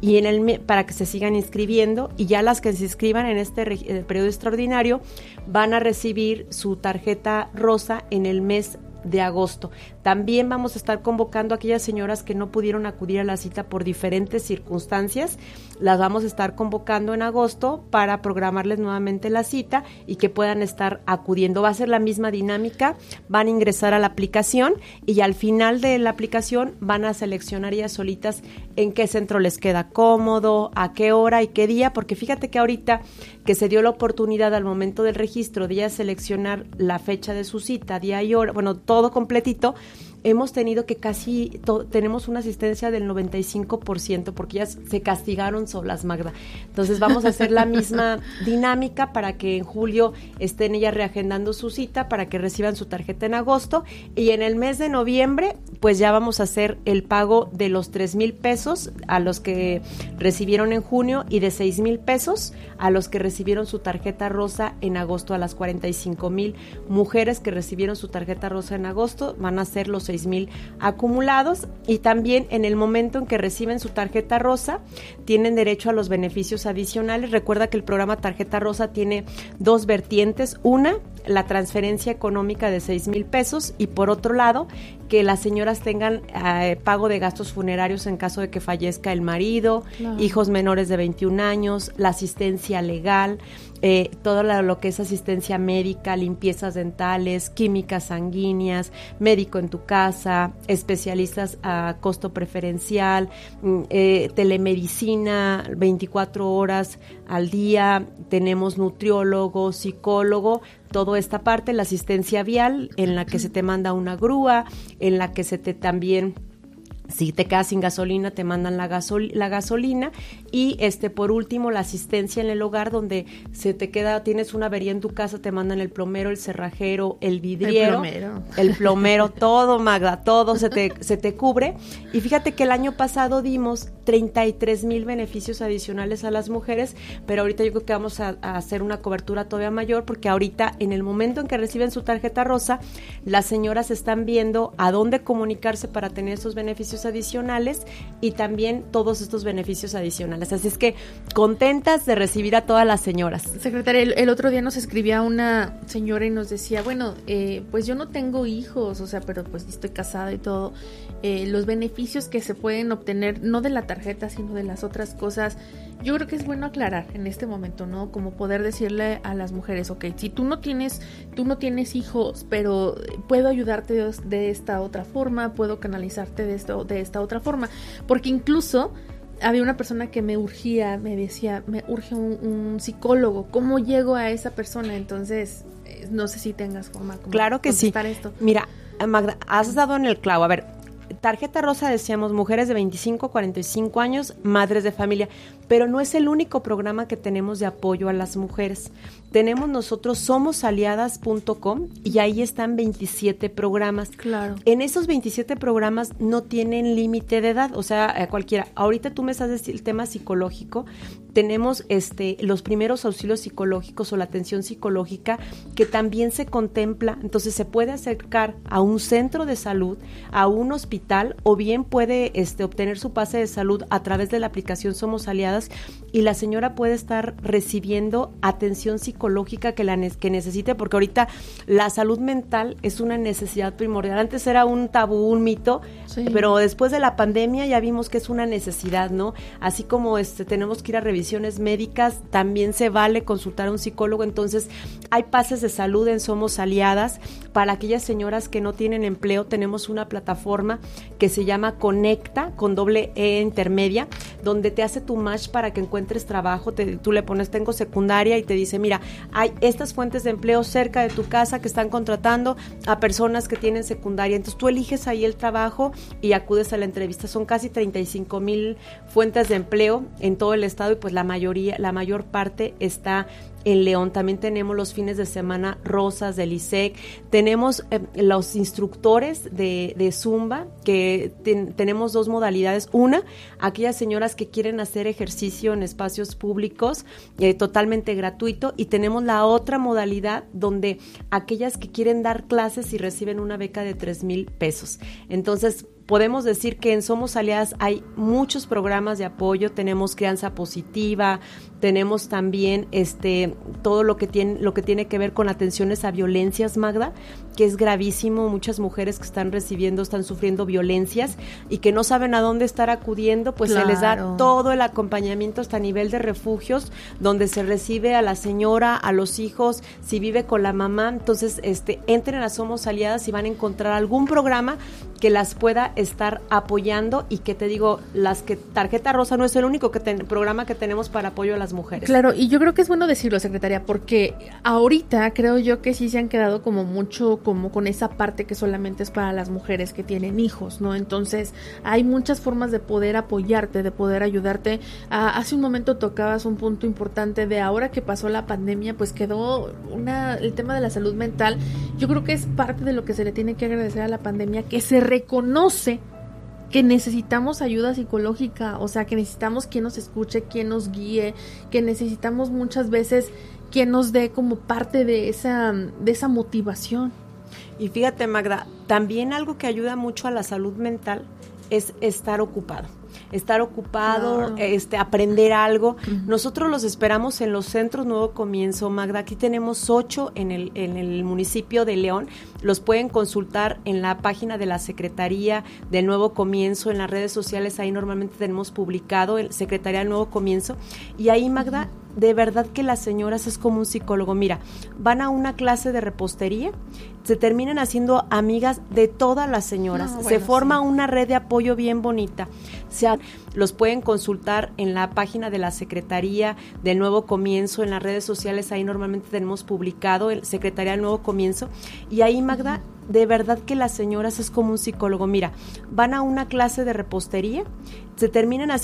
y para que se sigan inscribiendo, y ya las que se inscriban en este periodo extraordinario van a recibir su tarjeta rosa en el mes de agosto. También vamos a estar convocando a aquellas señoras que no pudieron acudir a la cita por diferentes circunstancias, las vamos a estar convocando en agosto para programarles nuevamente la cita y que puedan estar acudiendo. Va a ser la misma dinámica, van a ingresar a la aplicación y al final de la aplicación van a seleccionar ellas solitas en qué centro les queda cómodo, a qué hora y qué día, porque fíjate que ahorita que se dio la oportunidad al momento del registro de ellas seleccionar la fecha de su cita, día y hora, bueno, todo completito, hemos tenido que tenemos una asistencia del 95% porque ellas se castigaron solas, Magda. Entonces vamos a hacer la misma dinámica para que en julio estén ellas reagendando su cita para que reciban su tarjeta en agosto, y en el mes de noviembre pues ya vamos a hacer el pago de los 3,000 pesos a los que recibieron en junio y de 6,000 pesos a los que recibieron su tarjeta rosa en agosto. A las 45,000 mujeres que recibieron su tarjeta rosa en agosto van a ser los 6,000 acumulados, y también en el momento en que reciben su tarjeta rosa tienen derecho a los beneficios adicionales. Recuerda que el programa Tarjeta Rosa tiene dos vertientes: una, la transferencia económica de 6,000 pesos, y por otro lado, que las señoras tengan pago de gastos funerarios en caso de que fallezca el marido, claro, hijos menores de 21 años, la asistencia legal, todo lo que es asistencia médica, limpiezas dentales, químicas sanguíneas, médico en tu casa, especialistas a costo preferencial, telemedicina 24 horas al día, tenemos nutriólogo, psicólogo, toda esta parte, la asistencia vial en la que se te manda una grúa, en la que se te también, si te quedas sin gasolina, te mandan la gasolina, y por último la asistencia en el hogar, donde se te queda, tienes una avería en tu casa, te mandan el plomero, el cerrajero, el vidriero, el plomero, todo, Magda, todo se te cubre. Y fíjate que el año pasado dimos 33,000 beneficios adicionales a las mujeres, pero ahorita yo creo que vamos a hacer una cobertura todavía mayor, porque ahorita en el momento en que reciben su tarjeta rosa, las señoras están viendo a dónde comunicarse para tener esos beneficios adicionales y también todos estos beneficios adicionales. Así es que contentas de recibir a todas las señoras. Secretaria, el otro día nos escribía una señora y nos decía, bueno, pues yo no tengo hijos, o sea, pero pues estoy casada y todo. Los beneficios que se pueden obtener, no de la tarjeta, sino de las otras cosas, yo creo que es bueno aclarar en este momento, ¿no? Como poder decirle a las mujeres, ok, si tú no tienes hijos, pero puedo ayudarte de esta otra forma, puedo canalizarte de esta otra forma, porque incluso había una persona que me decía, me urge un psicólogo, ¿cómo llego a esa persona? Entonces, no sé si tengas forma como claro que sí. Esto. Mira, Magda, has dado en el clavo. A ver, tarjeta rosa, decíamos, mujeres de 25 a 45 años, madres de familia, pero no es el único programa que tenemos de apoyo a las mujeres. Tenemos nosotros somosaliadas.com y ahí están 27 programas. Claro. En esos 27 programas no tienen límite de edad, o sea, cualquiera. Ahorita tú me estás diciendo el tema psicológico. Tenemos los primeros auxilios psicológicos o la atención psicológica que también se contempla. Entonces se puede acercar a un centro de salud, a un hospital, o bien puede obtener su pase de salud a través de la aplicación Somos Aliadas, y la señora puede estar recibiendo atención psicológica que necesite, porque ahorita la salud mental es una necesidad primordial. Antes era un tabú, un mito, sí, pero después de la pandemia ya vimos que es una necesidad, ¿no? Así como tenemos que ir a revisiones médicas, también se vale consultar a un psicólogo. Entonces hay pases de salud en Somos Aliadas. Para aquellas señoras que no tienen empleo, tenemos una plataforma que se llama Conecta, con doble E intermedia, donde te hace tu match para que encuentres trabajo. Tú le pones tengo secundaria y te dice, mira, hay estas fuentes de empleo cerca de tu casa que están contratando a personas que tienen secundaria. Entonces tú eliges ahí el trabajo y acudes a la entrevista. Son casi 35,000 fuentes de empleo en todo el estado, y pues la mayor parte está en León. También tenemos los fines de semana rosas del ISEC, tenemos los instructores de Zumba, que tenemos dos modalidades. Una, aquellas señoras que quieren hacer ejercicio en espacios públicos, totalmente gratuito, y tenemos la otra modalidad donde aquellas que quieren dar clases y reciben una beca de 3,000 pesos. Entonces, podemos decir que en Somos Aliadas hay muchos programas de apoyo, tenemos crianza positiva, tenemos también todo lo que tiene que ver con atenciones a violencias, Magda, que es gravísimo, muchas mujeres que están sufriendo violencias y que no saben a dónde estar acudiendo, pues se les da todo el acompañamiento hasta nivel de refugios, donde se recibe a la señora, a los hijos, si vive con la mamá. Entonces, entren a Somos Aliadas y van a encontrar algún programa que las pueda estar apoyando, y que te digo, Tarjeta Rosa no es el único programa que tenemos para apoyo a las mujeres. Claro, y yo creo que es bueno decirlo, secretaria, porque ahorita creo yo que sí se han quedado como mucho como con esa parte que solamente es para las mujeres que tienen hijos, ¿no? Entonces hay muchas formas de poder apoyarte, de poder ayudarte. Hace un momento tocabas un punto importante de ahora que pasó la pandemia, pues quedó el tema de la salud mental. Yo creo que es parte de lo que se le tiene que agradecer a la pandemia, que se reconoce que necesitamos ayuda psicológica, o sea, que necesitamos quien nos escuche, quien nos guíe, que necesitamos muchas veces quien nos dé como parte de esa motivación. Y fíjate, Magda, también algo que ayuda mucho a la salud mental es estar ocupado, claro. Aprender algo. Nosotros los esperamos en los centros Nuevo Comienzo, Magda. Aquí tenemos 8 en el municipio de León. Los pueden consultar en la página de la Secretaría del Nuevo Comienzo, en las redes sociales. Ahí normalmente tenemos publicado el Secretaría del Nuevo Comienzo. Y ahí, Magda, de verdad que las señoras es como un psicólogo. Mira, van a una clase de repostería, se terminan haciendo amigas de todas las señoras, se forma una red de apoyo bien bonita. Los pueden consultar en la página de la Secretaría del Nuevo Comienzo, en las redes sociales. Ahí normalmente tenemos publicado el Secretaría del Nuevo Comienzo. Y ahí, Magda, de verdad que las señoras es como un psicólogo. Mira, van a una clase de repostería, se terminan haciendo